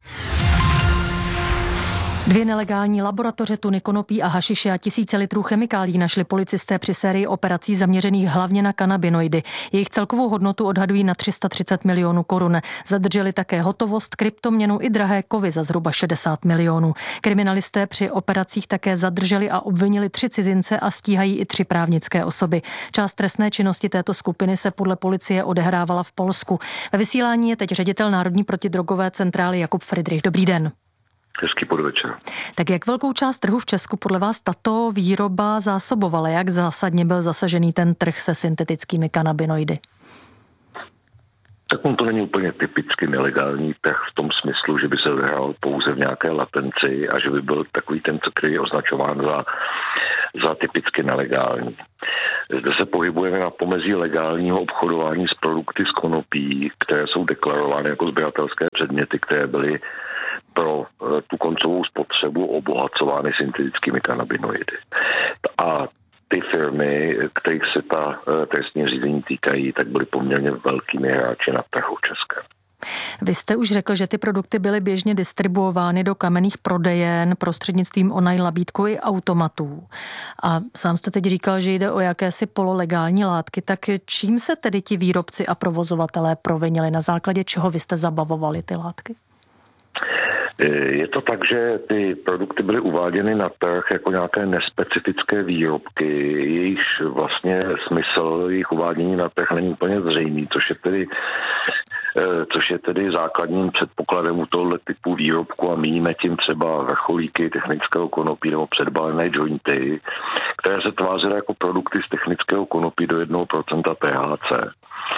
2 nelegální laboratoře tuny konopí a hašiše a tisíce litrů chemikálií našli policisté při sérii operací zaměřených hlavně na kanabinoidy. Jejich celkovou hodnotu odhadují na 330 milionů korun. Zadrželi také hotovost, kryptoměnu i drahé kovy za zhruba 60 milionů. Kriminalisté při operacích také zadrželi a obvinili 3 cizince a stíhají i 3 právnické osoby. Část trestné činnosti této skupiny se podle policie odehrávala v Polsku. Ve vysílání je teď ředitel Národní protidrogové centrály Jakub Fridrich. Dobrý den. Hezký podvečer. Tak jak velkou část trhu v Česku podle vás tato výroba zásobovala? Jak zásadně byl zasažený ten trh se syntetickými kanabinoidy? Tak on to není úplně typicky nelegální trh v tom smyslu, že by se vyhrál pouze v nějaké latenci a že by byl takový ten, který je označován za typicky nelegální. Zde se pohybujeme na pomezí legálního obchodování s produkty z konopí, které jsou deklarovány jako sběratelské předměty, které byly pro tu koncovou spotřebu obohacovány syntetickými kanabinoidy. A ty firmy, kterých se ta trestní řízení týkají, tak byly poměrně velkými hráči na trhu českém. Vy jste už řekl, že ty produkty byly běžně distribuovány do kamenných prodejen prostřednictvím online labítku i automatů. A sám jste teď říkal, že jde o jakési pololegální látky, tak čím se tedy ti výrobci a provozovatelé provinili? Na základě čeho vy jste zabavovali ty látky? Je to tak, že ty produkty byly uváděny na trh jako nějaké nespecifické výrobky, jejichž vlastně smysl jejich uvádění na trh není úplně zřejmý, což je tedy základním předpokladem u tohoto typu výrobku a míníme tím třeba vrcholíky technického konopí nebo předbalené jointy, které se tvářily jako produkty z technického konopí do 1% THC.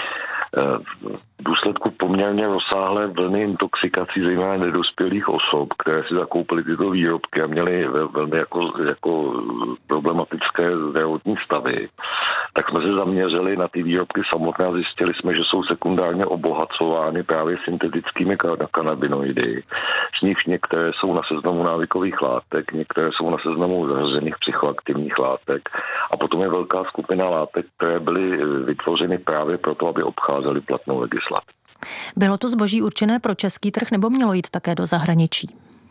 V důsledku poměrně rozsáhlé vlny intoxikací, zejména nedospělých osob, které si zakoupily tyto výrobky a měly velmi jako problematické zdravotní stavy, tak jsme se zaměřili na ty výrobky samotné a zjistili jsme, že jsou sekundárně obohacovány právě syntetickými kanabinoidy. Z nich některé jsou na seznamu návykových látek, některé jsou na seznamu zařazených psychoaktivních látek a potom je velká skupina látek, které byly vytvořeny právě proto, aby obcházely platnou legislativu. Bylo to zboží určené pro český trh nebo mělo jít také do zahraničí?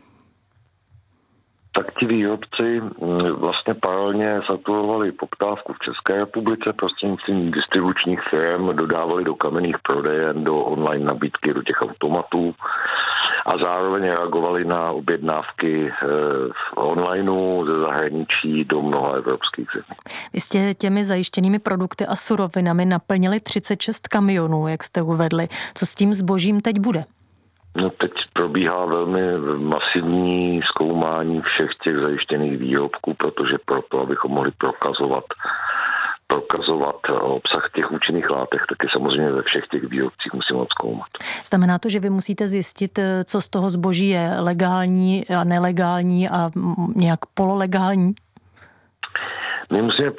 Tak ti výrobci vlastně paralelně saturovali poptávku v České republice prostřednictvím distribučních firm, dodávali do kamenných prodejen, do online nabídky, do těch automatů a zároveň reagovali na objednávky v onlineu ze zahraničí do mnoha evropských zemí. Vy jste těmi zajištěnými produkty a surovinami naplnili 36 kamionů, jak jste uvedli. Co s tím zbožím teď bude? No teď probíhá velmi masivní zkoumání všech těch zajištěných výrobků, protože proto, abychom mohli prokazovat obsah těch účinných látek, taky samozřejmě ve všech těch výrobcích musíme odzkoumat. Znamená to, že vy musíte zjistit, co z toho zboží je legální a nelegální a nějak pololegální? My musíme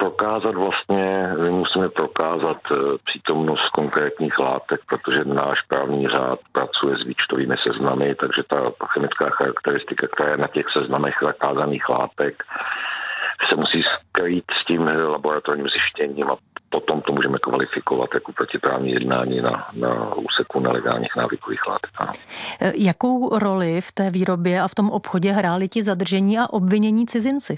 prokázat přítomnost konkrétních látek, protože náš právní řád pracuje s výčtovými seznamy, takže ta chemická charakteristika, která je na těch seznamech zakázaných látek, se musí skrýt s tím laboratorním zjištěním a potom to můžeme kvalifikovat jako protiprávní jednání na úseku nelegálních návykových látek. Ano. Jakou roli v té výrobě a v tom obchodě hráli ti zadržení a obvinění cizinci?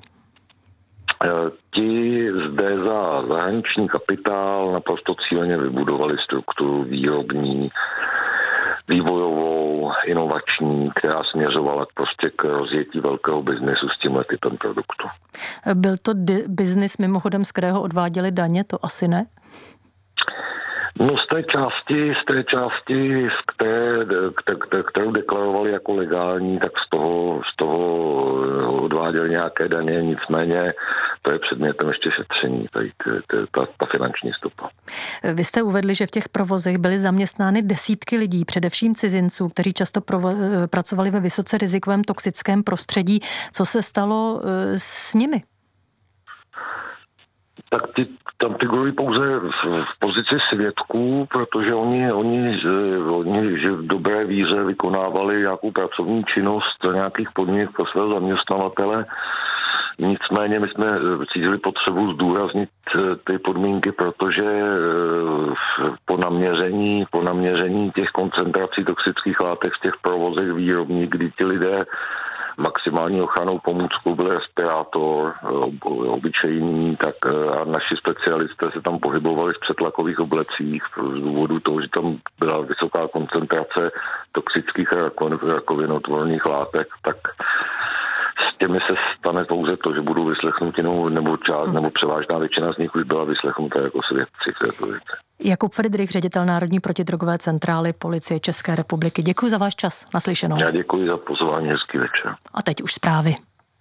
Ti zde za zahraniční kapitál naprosto cíleně vybudovali strukturu výrobní, vývojovou, inovační, která směřovala prostě k rozjetí velkého biznesu s tímhle typem produktu. Byl to biznis mimochodem, z kterého odváděli daně? To asi ne? No z té části, kterou deklarovali jako legální, tak z toho odváděli nějaké daně, nicméně to je předmětem ještě šetření, tady ta finanční stopa. Vy jste uvedli, že v těch provozech byly zaměstnány desítky lidí, především cizinců, kteří často pracovali ve vysoce rizikovém toxickém prostředí. Co se stalo s nimi? Tak tam figurují pouze v pozici svědků, protože oni že v dobré víře vykonávali nějakou pracovní činnost nějakých podmínek pro svého zaměstnavatele. Nicméně my jsme cítili potřebu zdůraznit ty podmínky, protože po naměření těch koncentrací toxických látek v těch provozech výrobních, kdy ti lidé maximální ochrannou pomůckou byl respirátor, obyčejný, tak a naši specialisté se tam pohybovali v přetlakových oblecích z důvodu toho, že tam byla vysoká koncentrace toxických rakovinotvorných látek, tak těmi se stane pouze to, že budou vyslechnuti nebo převážná většina z nich už byla vyslechnuta jako svědci v této věci. Jakub Fridrich, ředitel Národní protidrogové centrály Policie České republiky. Děkuji za váš čas. Naslyšenou. Já děkuji za pozvání, hezký večer. A teď už zprávy.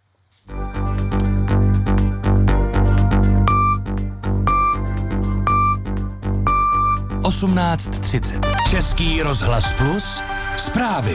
Český rozhlas Plus, zprávy.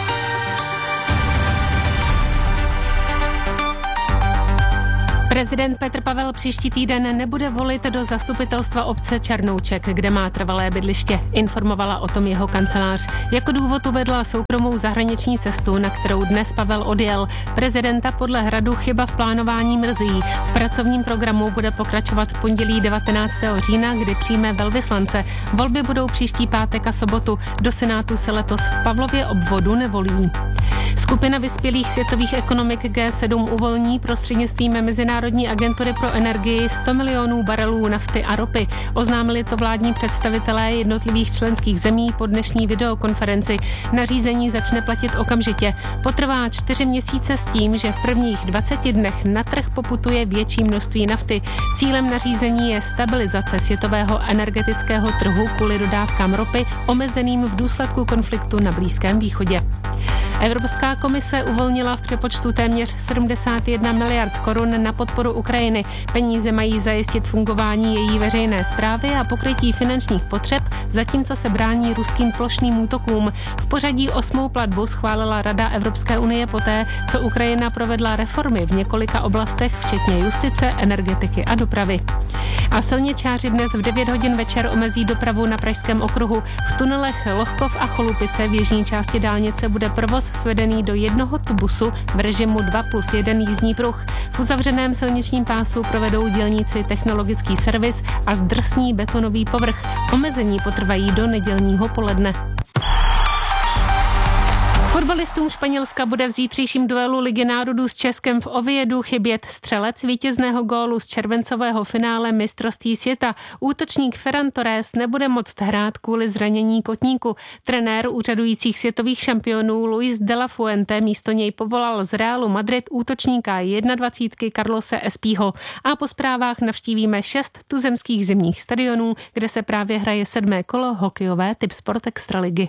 Prezident Petr Pavel příští týden nebude volit do zastupitelstva obce Černouček, kde má trvalé bydliště. Informovala o tom jeho kancelář. Jako důvod uvedla soukromou zahraniční cestu, na kterou dnes Pavel odjel. Prezidenta podle Hradu chyba v plánování mrzí. V pracovním programu bude pokračovat v pondělí 19. října, kdy přijme velvyslance. Volby budou příští pátek a sobotu. Do Senátu se letos v Pavlově obvodu nevolí. Skupina vyspělých světových ekonomik G7 uvolní prostřednictvím Mezinárodní agentury pro energii 100 milionů barelů nafty a ropy. Oznámili to vládní představitelé jednotlivých členských zemí po dnešní videokonferenci. Nařízení začne platit okamžitě. Potrvá 4 měsíce s tím, že v prvních 20 dnech na trh poputuje větší množství nafty. Cílem nařízení je stabilizace světového energetického trhu kvůli dodávkám ropy omezeným v důsledku konfliktu na Blízkém východě. Evropská komise uvolnila v přepočtu téměř 71 miliard korun na podporu Ukrajiny. Peníze mají zajistit fungování její veřejné správy a pokrytí finančních potřeb, zatímco se brání ruským plošným útokům. V pořadí 8. platbu schválila Rada Evropské unie poté, co Ukrajina provedla reformy v několika oblastech, včetně justice, energetiky a dopravy. A silničáři dnes v 9 hodin večer omezí dopravu na Pražském okruhu. V tunelech Lohkov a Cholupice v jižní části dálnice bude provoz svedený do jednoho tubusu v režimu 2+1 jízdní pruh. V uzavřeném silničním pásu provedou dělníci technologický servis a zdrsní betonový povrch. Omezení potrvají do nedělního poledne. Fotbalistům Španělska bude v zítřejším duelu Ligy národů s Českem v Oviedu chybět střelec vítězného gólu z červencového finále mistrovství světa. Útočník Ferran Torres nebude moct hrát kvůli zranění kotníku. Trenér úřadujících světových šampionů Luis de la Fuente místo něj povolal z Realu Madrid útočníka 21 Carlose Espího. A po zprávách navštívíme 6 tuzemských zimních stadionů, kde se právě hraje 7. kolo hokejové Tipsport Extraligy.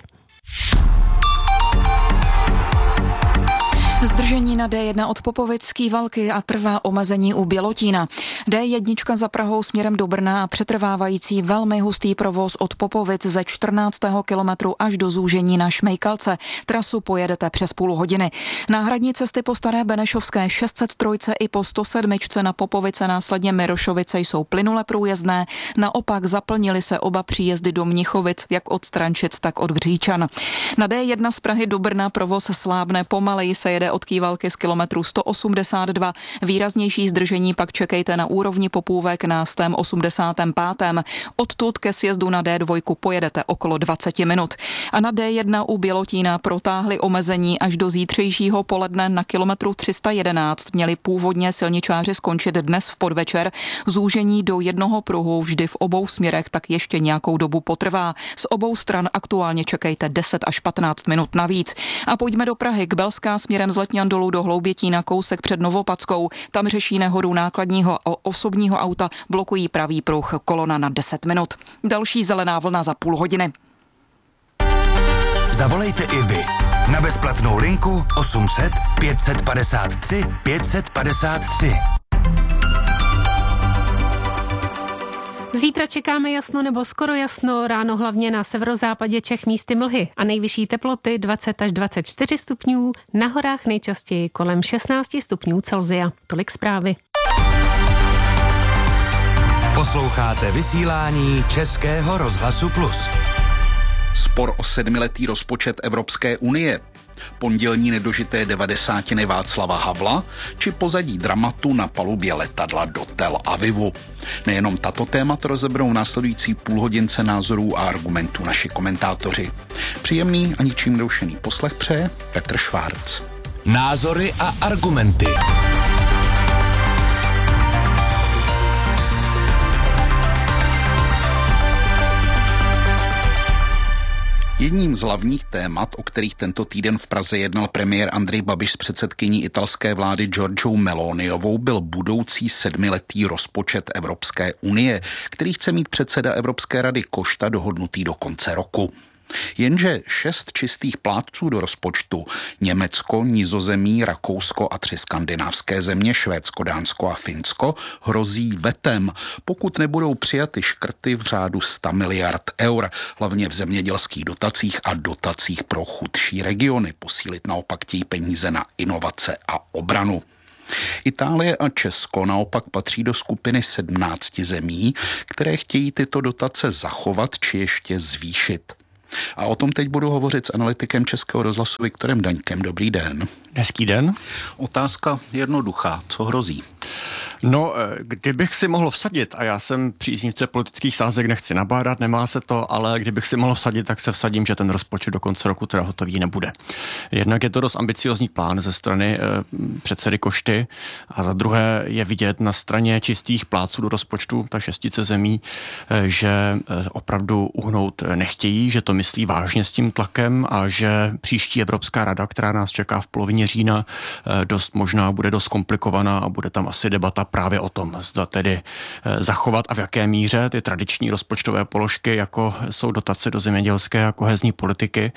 Zdržení na D1 od Popovic Kývalky a trvá omezení u Bělotína. D1 za Prahou směrem do Brna a přetrvávající velmi hustý provoz od Popovic ze 14. kilometru až do zúžení na Šmejkalce. Trasu pojedete přes půl hodiny. Náhradní cesty po Staré Benešovské 603 i po 107 na Popovice následně Mirošovice jsou plynule průjezdné. Naopak zaplnily se oba příjezdy do Mnichovic, jak od Strančic, tak od Bříčan. Na D1 z Prahy do Brna provoz slábne, pomaleji se jede od Kývalky z kilometru 182. Výraznější zdržení pak čekejte na úrovni Popůvek na 185. Odtud ke sjezdu na D2 pojedete okolo 20 minut. A na D1 u Bělotína protáhli omezení až do zítřejšího poledne na kilometru 311. Měli původně silničáři skončit dnes v podvečer. Zúžení do jednoho pruhu vždy v obou směrech tak ještě nějakou dobu potrvá. Z obou stran aktuálně čekejte 10 až 15 minut navíc. A pojďme do Prahy k Belská směrem z Letňan dolů do Hloubětína, kousek před Novopackou. Tam řeší nehodu nákladního a osobního auta, blokují pravý pruh, kolona na 10 minut. Další zelená vlna za půl hodiny. Zavolejte i vy na bezplatnou linku 800 553 553. Zítra čekáme jasno nebo skoro jasno, ráno hlavně na severozápadě Čech místy mlhy a nejvyšší teploty 20 až 24 stupňů, na horách nejčastěji kolem 16 stupňů Celsia. Tolik zprávy. Posloucháte vysílání Českého rozhlasu Plus. Spor o 7letý rozpočet Evropské unie, pondělní nedožité 90. Václava Havla či pozadí dramatu na palubě letadla do Tel Avivu. Nejenom tato témata rozeberou v následující půlhodince názorů a argumentů naši komentátoři. Příjemný a ničím nerušený poslech přeje Petr Švárc. Názory a argumenty. Jedním z hlavních témat, o kterých tento týden v Praze jednal premiér Andrej Babiš s předsedkyní italské vlády Giorgiou Meloniovou, byl budoucí 7letý rozpočet Evropské unie, který chce mít předseda Evropské rady Costa dohodnutý do konce roku. Jenže 6 čistých plátců do rozpočtu, Německo, Nizozemí, Rakousko a 3 skandinávské země, Švédsko, Dánsko a Finsko, hrozí vetem, pokud nebudou přijaty škrty v řádu 100 miliard eur, hlavně v zemědělských dotacích a dotacích pro chudší regiony. Posílit naopak chtějí peníze na inovace a obranu. Itálie a Česko naopak patří do skupiny 17 zemí, které chtějí tyto dotace zachovat či ještě zvýšit. A o tom teď budu hovořit s analytikem Českého rozhlasu Viktorem Daňkem. Dobrý den. Hezký den. Otázka jednoduchá. Co hrozí? No, kdybych si mohl vsadit, a já jsem příznivce politických sázek, nechci nabádat, nemá se to, ale kdybych si mohl vsadit, tak se vsadím, že ten rozpočet do konce roku teda hotový nebude. Jednak je to dost ambiciozní plán ze strany předsedy Košty a za druhé je vidět na straně čistých plátců do rozpočtu, ta 6 zemí, že opravdu uhnout nechtějí, že to myslí vážně s tím tlakem a že příští Evropská rada, která nás čeká v polovině října, dost možná bude dost komplikovaná a bude tam asi debata právě o tom, zda tedy zachovat a v jaké míře ty tradiční rozpočtové položky, jako jsou dotace do zemědělské a kohezní politiky,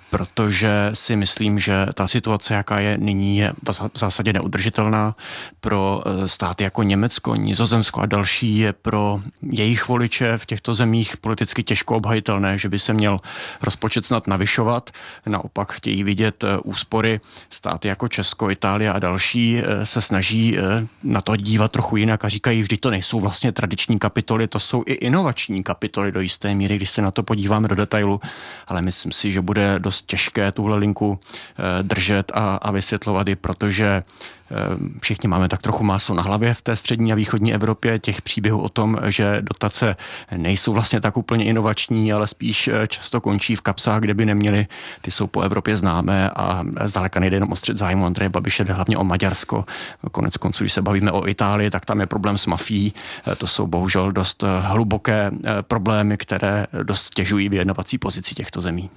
protože si myslím, že ta situace, jaká je nyní, je v zásadě neudržitelná pro státy jako Německo, Nizozemsko a další, je pro jejich voliče v těchto zemích politicky těžko obhajitelné, že by se měl rozpočet snad navyšovat. Naopak chtějí vidět úspory. Státy jako Česko, Itálie a další se snaží na to dívat trochu jinak a říkají, vždyť to nejsou vlastně tradiční kapitoly, to jsou i inovační kapitoly do jisté míry, když se na to podíváme do detailu, ale myslím si, že bude dost těžké tuhle linku držet a vysvětlovat ji, protože všichni máme tak trochu máslo na hlavě v té střední a východní Evropě, těch příběhů o tom, že dotace nejsou vlastně tak úplně inovační, ale spíš často končí v kapsách, kde by neměly, ty jsou po Evropě známé a zdaleka nejde jenom o střet zájmu Andreje Babiše, jde hlavně o Maďarsko. Konec konců, když se bavíme o Itálii, tak tam je problém s mafií. To jsou bohužel dost hluboké problémy, které dost stěžují vyjednavací pozici těchto zemí.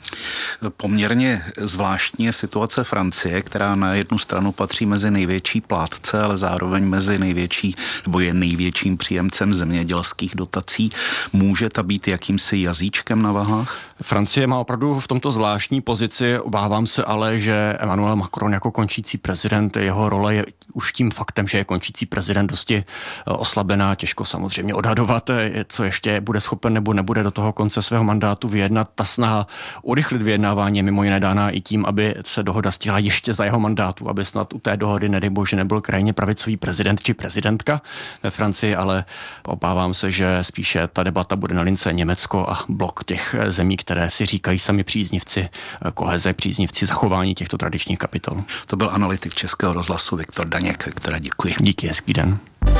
Poměrně zvláštní je situace Francie, která na jednu stranu patří mezi největší plátce, ale zároveň mezi největší, nebo je největším příjemcem zemědělských dotací. Může ta být jakýmsi jazyčkem na vahách? Francie má opravdu v tomto zvláštní pozici, obávám se ale, že Emmanuel Macron jako končící prezident, jeho role je už tím faktem, že je končící prezident dosti oslabená, těžko samozřejmě odhadovat, co ještě bude schopen nebo nebude do toho konce svého mandátu vyjednat. Ta snaha urychlit vyjednávání je mimo jiné dána i tím, aby se dohoda stihla ještě za jeho mandátu, aby snad u té dohody, nedej bože, nebyl krajně pravicový prezident či prezidentka ve Francii, ale obávám se, že spíše ta debata bude na lince Německo a blok těch zemí, které si říkají sami příznivci koheze, příznivci zachování těchto tradičních kapitol. To byl analytik Českého rozhlasu Viktor Daněk, Viktora, děkuji. Díky, hezký den.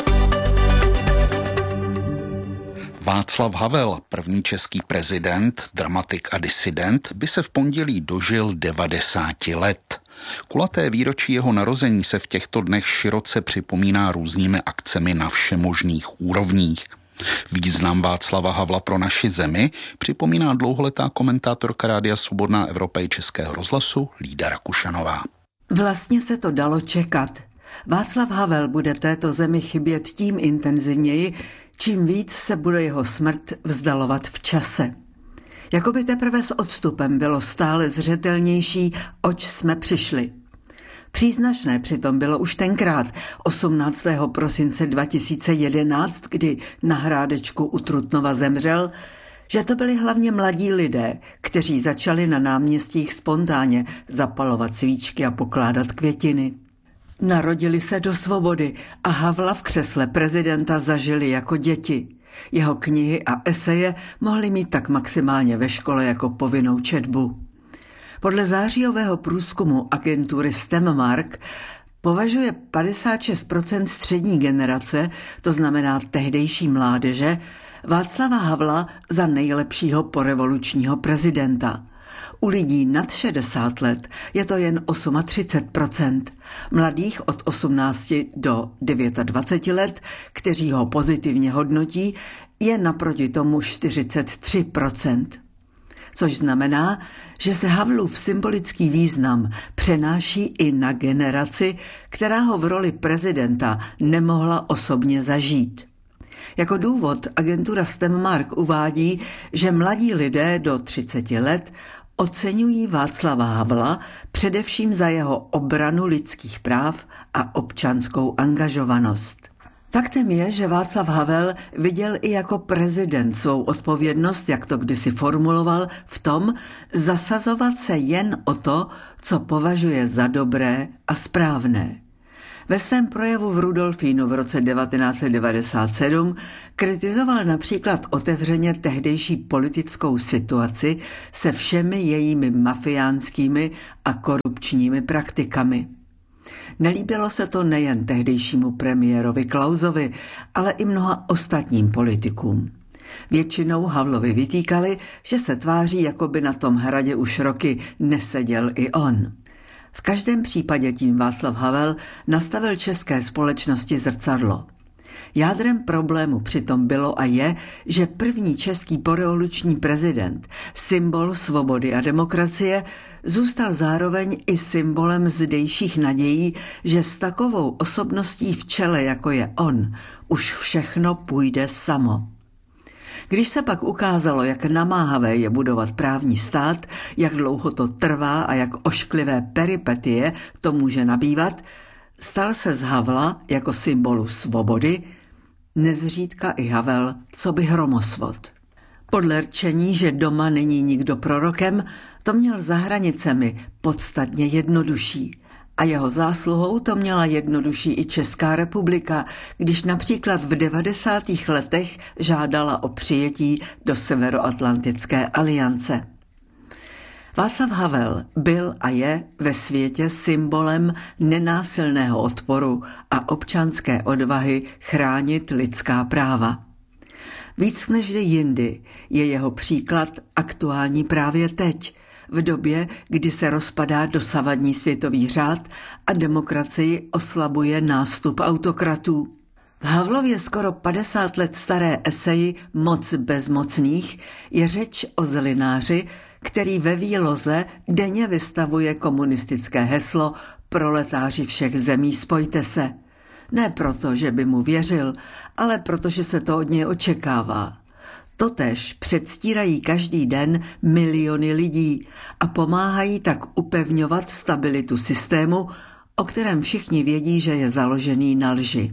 Václav Havel, první český prezident, dramatik a disident, by se v pondělí dožil 90 let. Kulaté výročí jeho narození se v těchto dnech široce připomíná různými akcemi na všemožných úrovních. Význam Václava Havla pro naši zemi připomíná dlouholetá komentátorka Rádia Svobodná Evropa i Českého rozhlasu Lída Rakušanová. Vlastně se to dalo čekat. Václav Havel bude této zemi chybět tím intenzivněji, čím víc se bude jeho smrt vzdalovat v čase. Jakoby teprve s odstupem bylo stále zřetelnější, oč jsme přišli. Příznačné přitom bylo už tenkrát, 18. prosince 2011, kdy na Hrádečku u Trutnova zemřel, že to byli hlavně mladí lidé, kteří začali na náměstích spontánně zapalovat svíčky a pokládat květiny. Narodili se do svobody a Havla v křesle prezidenta zažili jako děti. Jeho knihy a eseje mohli mít tak maximálně ve škole jako povinnou četbu. Podle zářijového průzkumu agentury STEMmark považuje 56% střední generace, to znamená tehdejší mládeže, Václava Havla za nejlepšího porevolučního prezidenta. U lidí nad 60 let je to jen 38%. Mladých od 18 do 29 let, kteří ho pozitivně hodnotí, je naproti tomu 43%. což znamená, že se Havlův symbolický význam přenáší i na generaci, která ho v roli prezidenta nemohla osobně zažít. Jako důvod agentura STEMmark uvádí, že mladí lidé do 30 let oceňují Václava Havla především za jeho obranu lidských práv a občanskou angažovanost. Faktem je, že Václav Havel viděl i jako prezident svou odpovědnost, jak to kdysi formuloval, v tom zasazovat se jen o to, co považuje za dobré a správné. Ve svém projevu v Rudolfínu v roce 1997 kritizoval například otevřeně tehdejší politickou situaci se všemi jejími mafiánskými a korupčními praktikami. Nelíbilo se to nejen tehdejšímu premiérovi Klausovi, ale i mnoha ostatním politikům. Většinou Havlovi vytýkali, že se tváří, jako by na tom hradě už roky neseděl i on. V každém případě tím Václav Havel nastavil české společnosti zrcadlo. Jádrem problému přitom bylo a je, že první český porevoluční prezident, symbol svobody a demokracie, zůstal zároveň i symbolem zdejších nadějí, že s takovou osobností v čele, jako je on, už všechno půjde samo. Když se pak ukázalo, jak namáhavé je budovat právní stát, jak dlouho to trvá a jak ošklivé peripetie to může nabývat, stal se z Havla jako symbolu svobody nezřídka i Havel coby hromosvod. Podle rčení, že doma není nikdo prorokem, to měl za hranicemi podstatně jednodušší. A jeho zásluhou to měla jednodušší i Česká republika, když například v 90. letech žádala o přijetí do Severoatlantické aliance. Václav Havel byl a je ve světě symbolem nenásilného odporu a občanské odvahy chránit lidská práva. Víc než jindy je jeho příklad aktuální právě teď, v době, kdy se rozpadá dosavadní světový řád a demokracii oslabuje nástup autokratů. V Havlově skoro 50 let staré eseji Moc bezmocných je řeč o zelináři, který ve výloze denně vystavuje komunistické heslo Proletáři všech zemí, spojte se. Ne proto, že by mu věřil, ale protože se to od něj očekává. Totéž předstírají každý den miliony lidí a pomáhají tak upevňovat stabilitu systému, o kterém všichni vědí, že je založený na lži.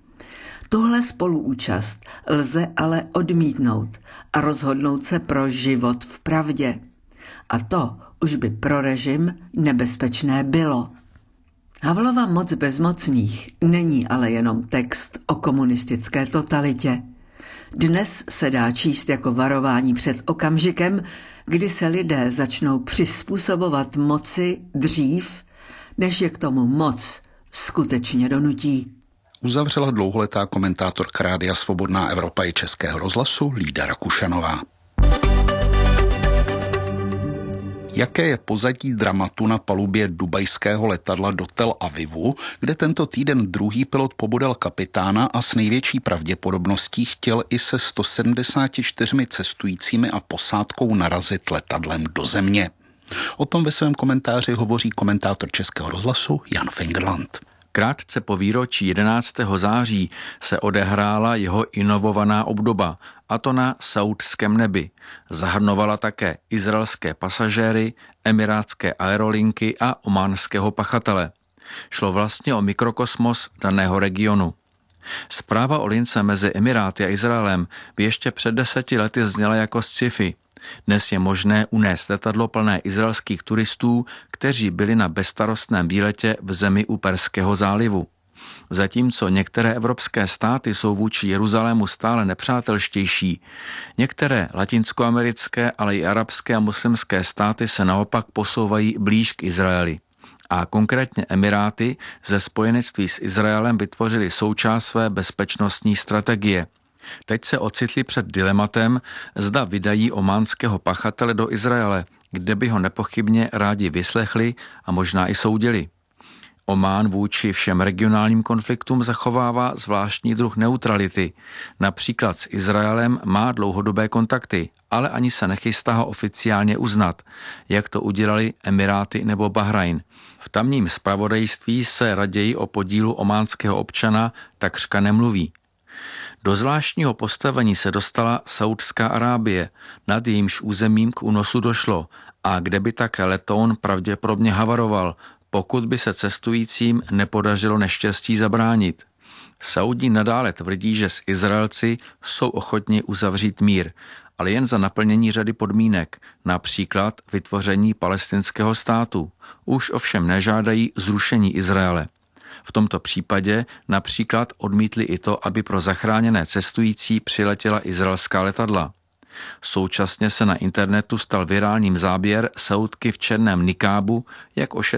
Tuhle spoluúčast lze ale odmítnout a rozhodnout se pro život v pravdě. A to už by pro režim nebezpečné bylo. Havlova Moc bezmocných není ale jenom text o komunistické totalitě. Dnes se dá číst jako varování před okamžikem, kdy se lidé začnou přizpůsobovat moci dřív, než je k tomu moc skutečně donutí. Uzavřela dlouholetá komentátorka Rádia Svobodná Evropa i Českého rozhlasu Lída Rakušanová. Jaké je pozadí dramatu na palubě dubajského letadla do Tel Avivu, kde tento týden druhý pilot pobodal kapitána a s největší pravděpodobností chtěl i se 174 cestujícími a posádkou narazit letadlem do země? O tom ve svém komentáři hovoří komentátor Českého rozhlasu Jan Fingerland. Krátce po výročí 11. září se odehrála jeho inovovaná obdoba, a to na saúdském nebi. Zahrnovala také izraelské pasažéry, emirátské aerolinky a ománského pachatele. Šlo vlastně o mikrokosmos daného regionu. Zpráva o lince mezi Emiráty a Izraelem by ještě před 10 lety zněla jako sci-fi. Dnes je možné unést letadlo plné izraelských turistů, kteří byli na bezstarostném výletě v zemi u Perského zálivu. Zatímco některé evropské státy jsou vůči Jeruzalému stále nepřátelštější, některé latinskoamerické, ale i arabské a muslimské státy se naopak posouvají blíž k Izraeli. A konkrétně Emiráty ze spojenectví s Izraelem vytvořili součást své bezpečnostní strategie. Teď se ocitli před dilematem, zda vydají ománského pachatele do Izraele, kde by ho nepochybně rádi vyslechli a možná i soudili. Omán vůči všem regionálním konfliktům zachovává zvláštní druh neutrality. Například s Izraelem má dlouhodobé kontakty, ale ani se nechystá ho oficiálně uznat, jak to udělali Emiráty nebo Bahrajn. V tamním zpravodajství se raději o podílu ománského občana takřka nemluví. Do zvláštního postavení se dostala Saudská Arábie, nad jejímž územím k únosu došlo a kde by také letoun pravděpodobně havaroval, pokud by se cestujícím nepodařilo neštěstí zabránit. Saudi nadále tvrdí, že s Izraelci jsou ochotni uzavřít mír, ale jen za naplnění řady podmínek, například vytvoření palestinského státu. Už ovšem nežádají zrušení Izraele. V tomto případě například odmítli i to, aby pro zachráněné cestující přiletěla izraelská letadla. Současně se na internetu stal virálním záběr Saudky v černém nikábu, jak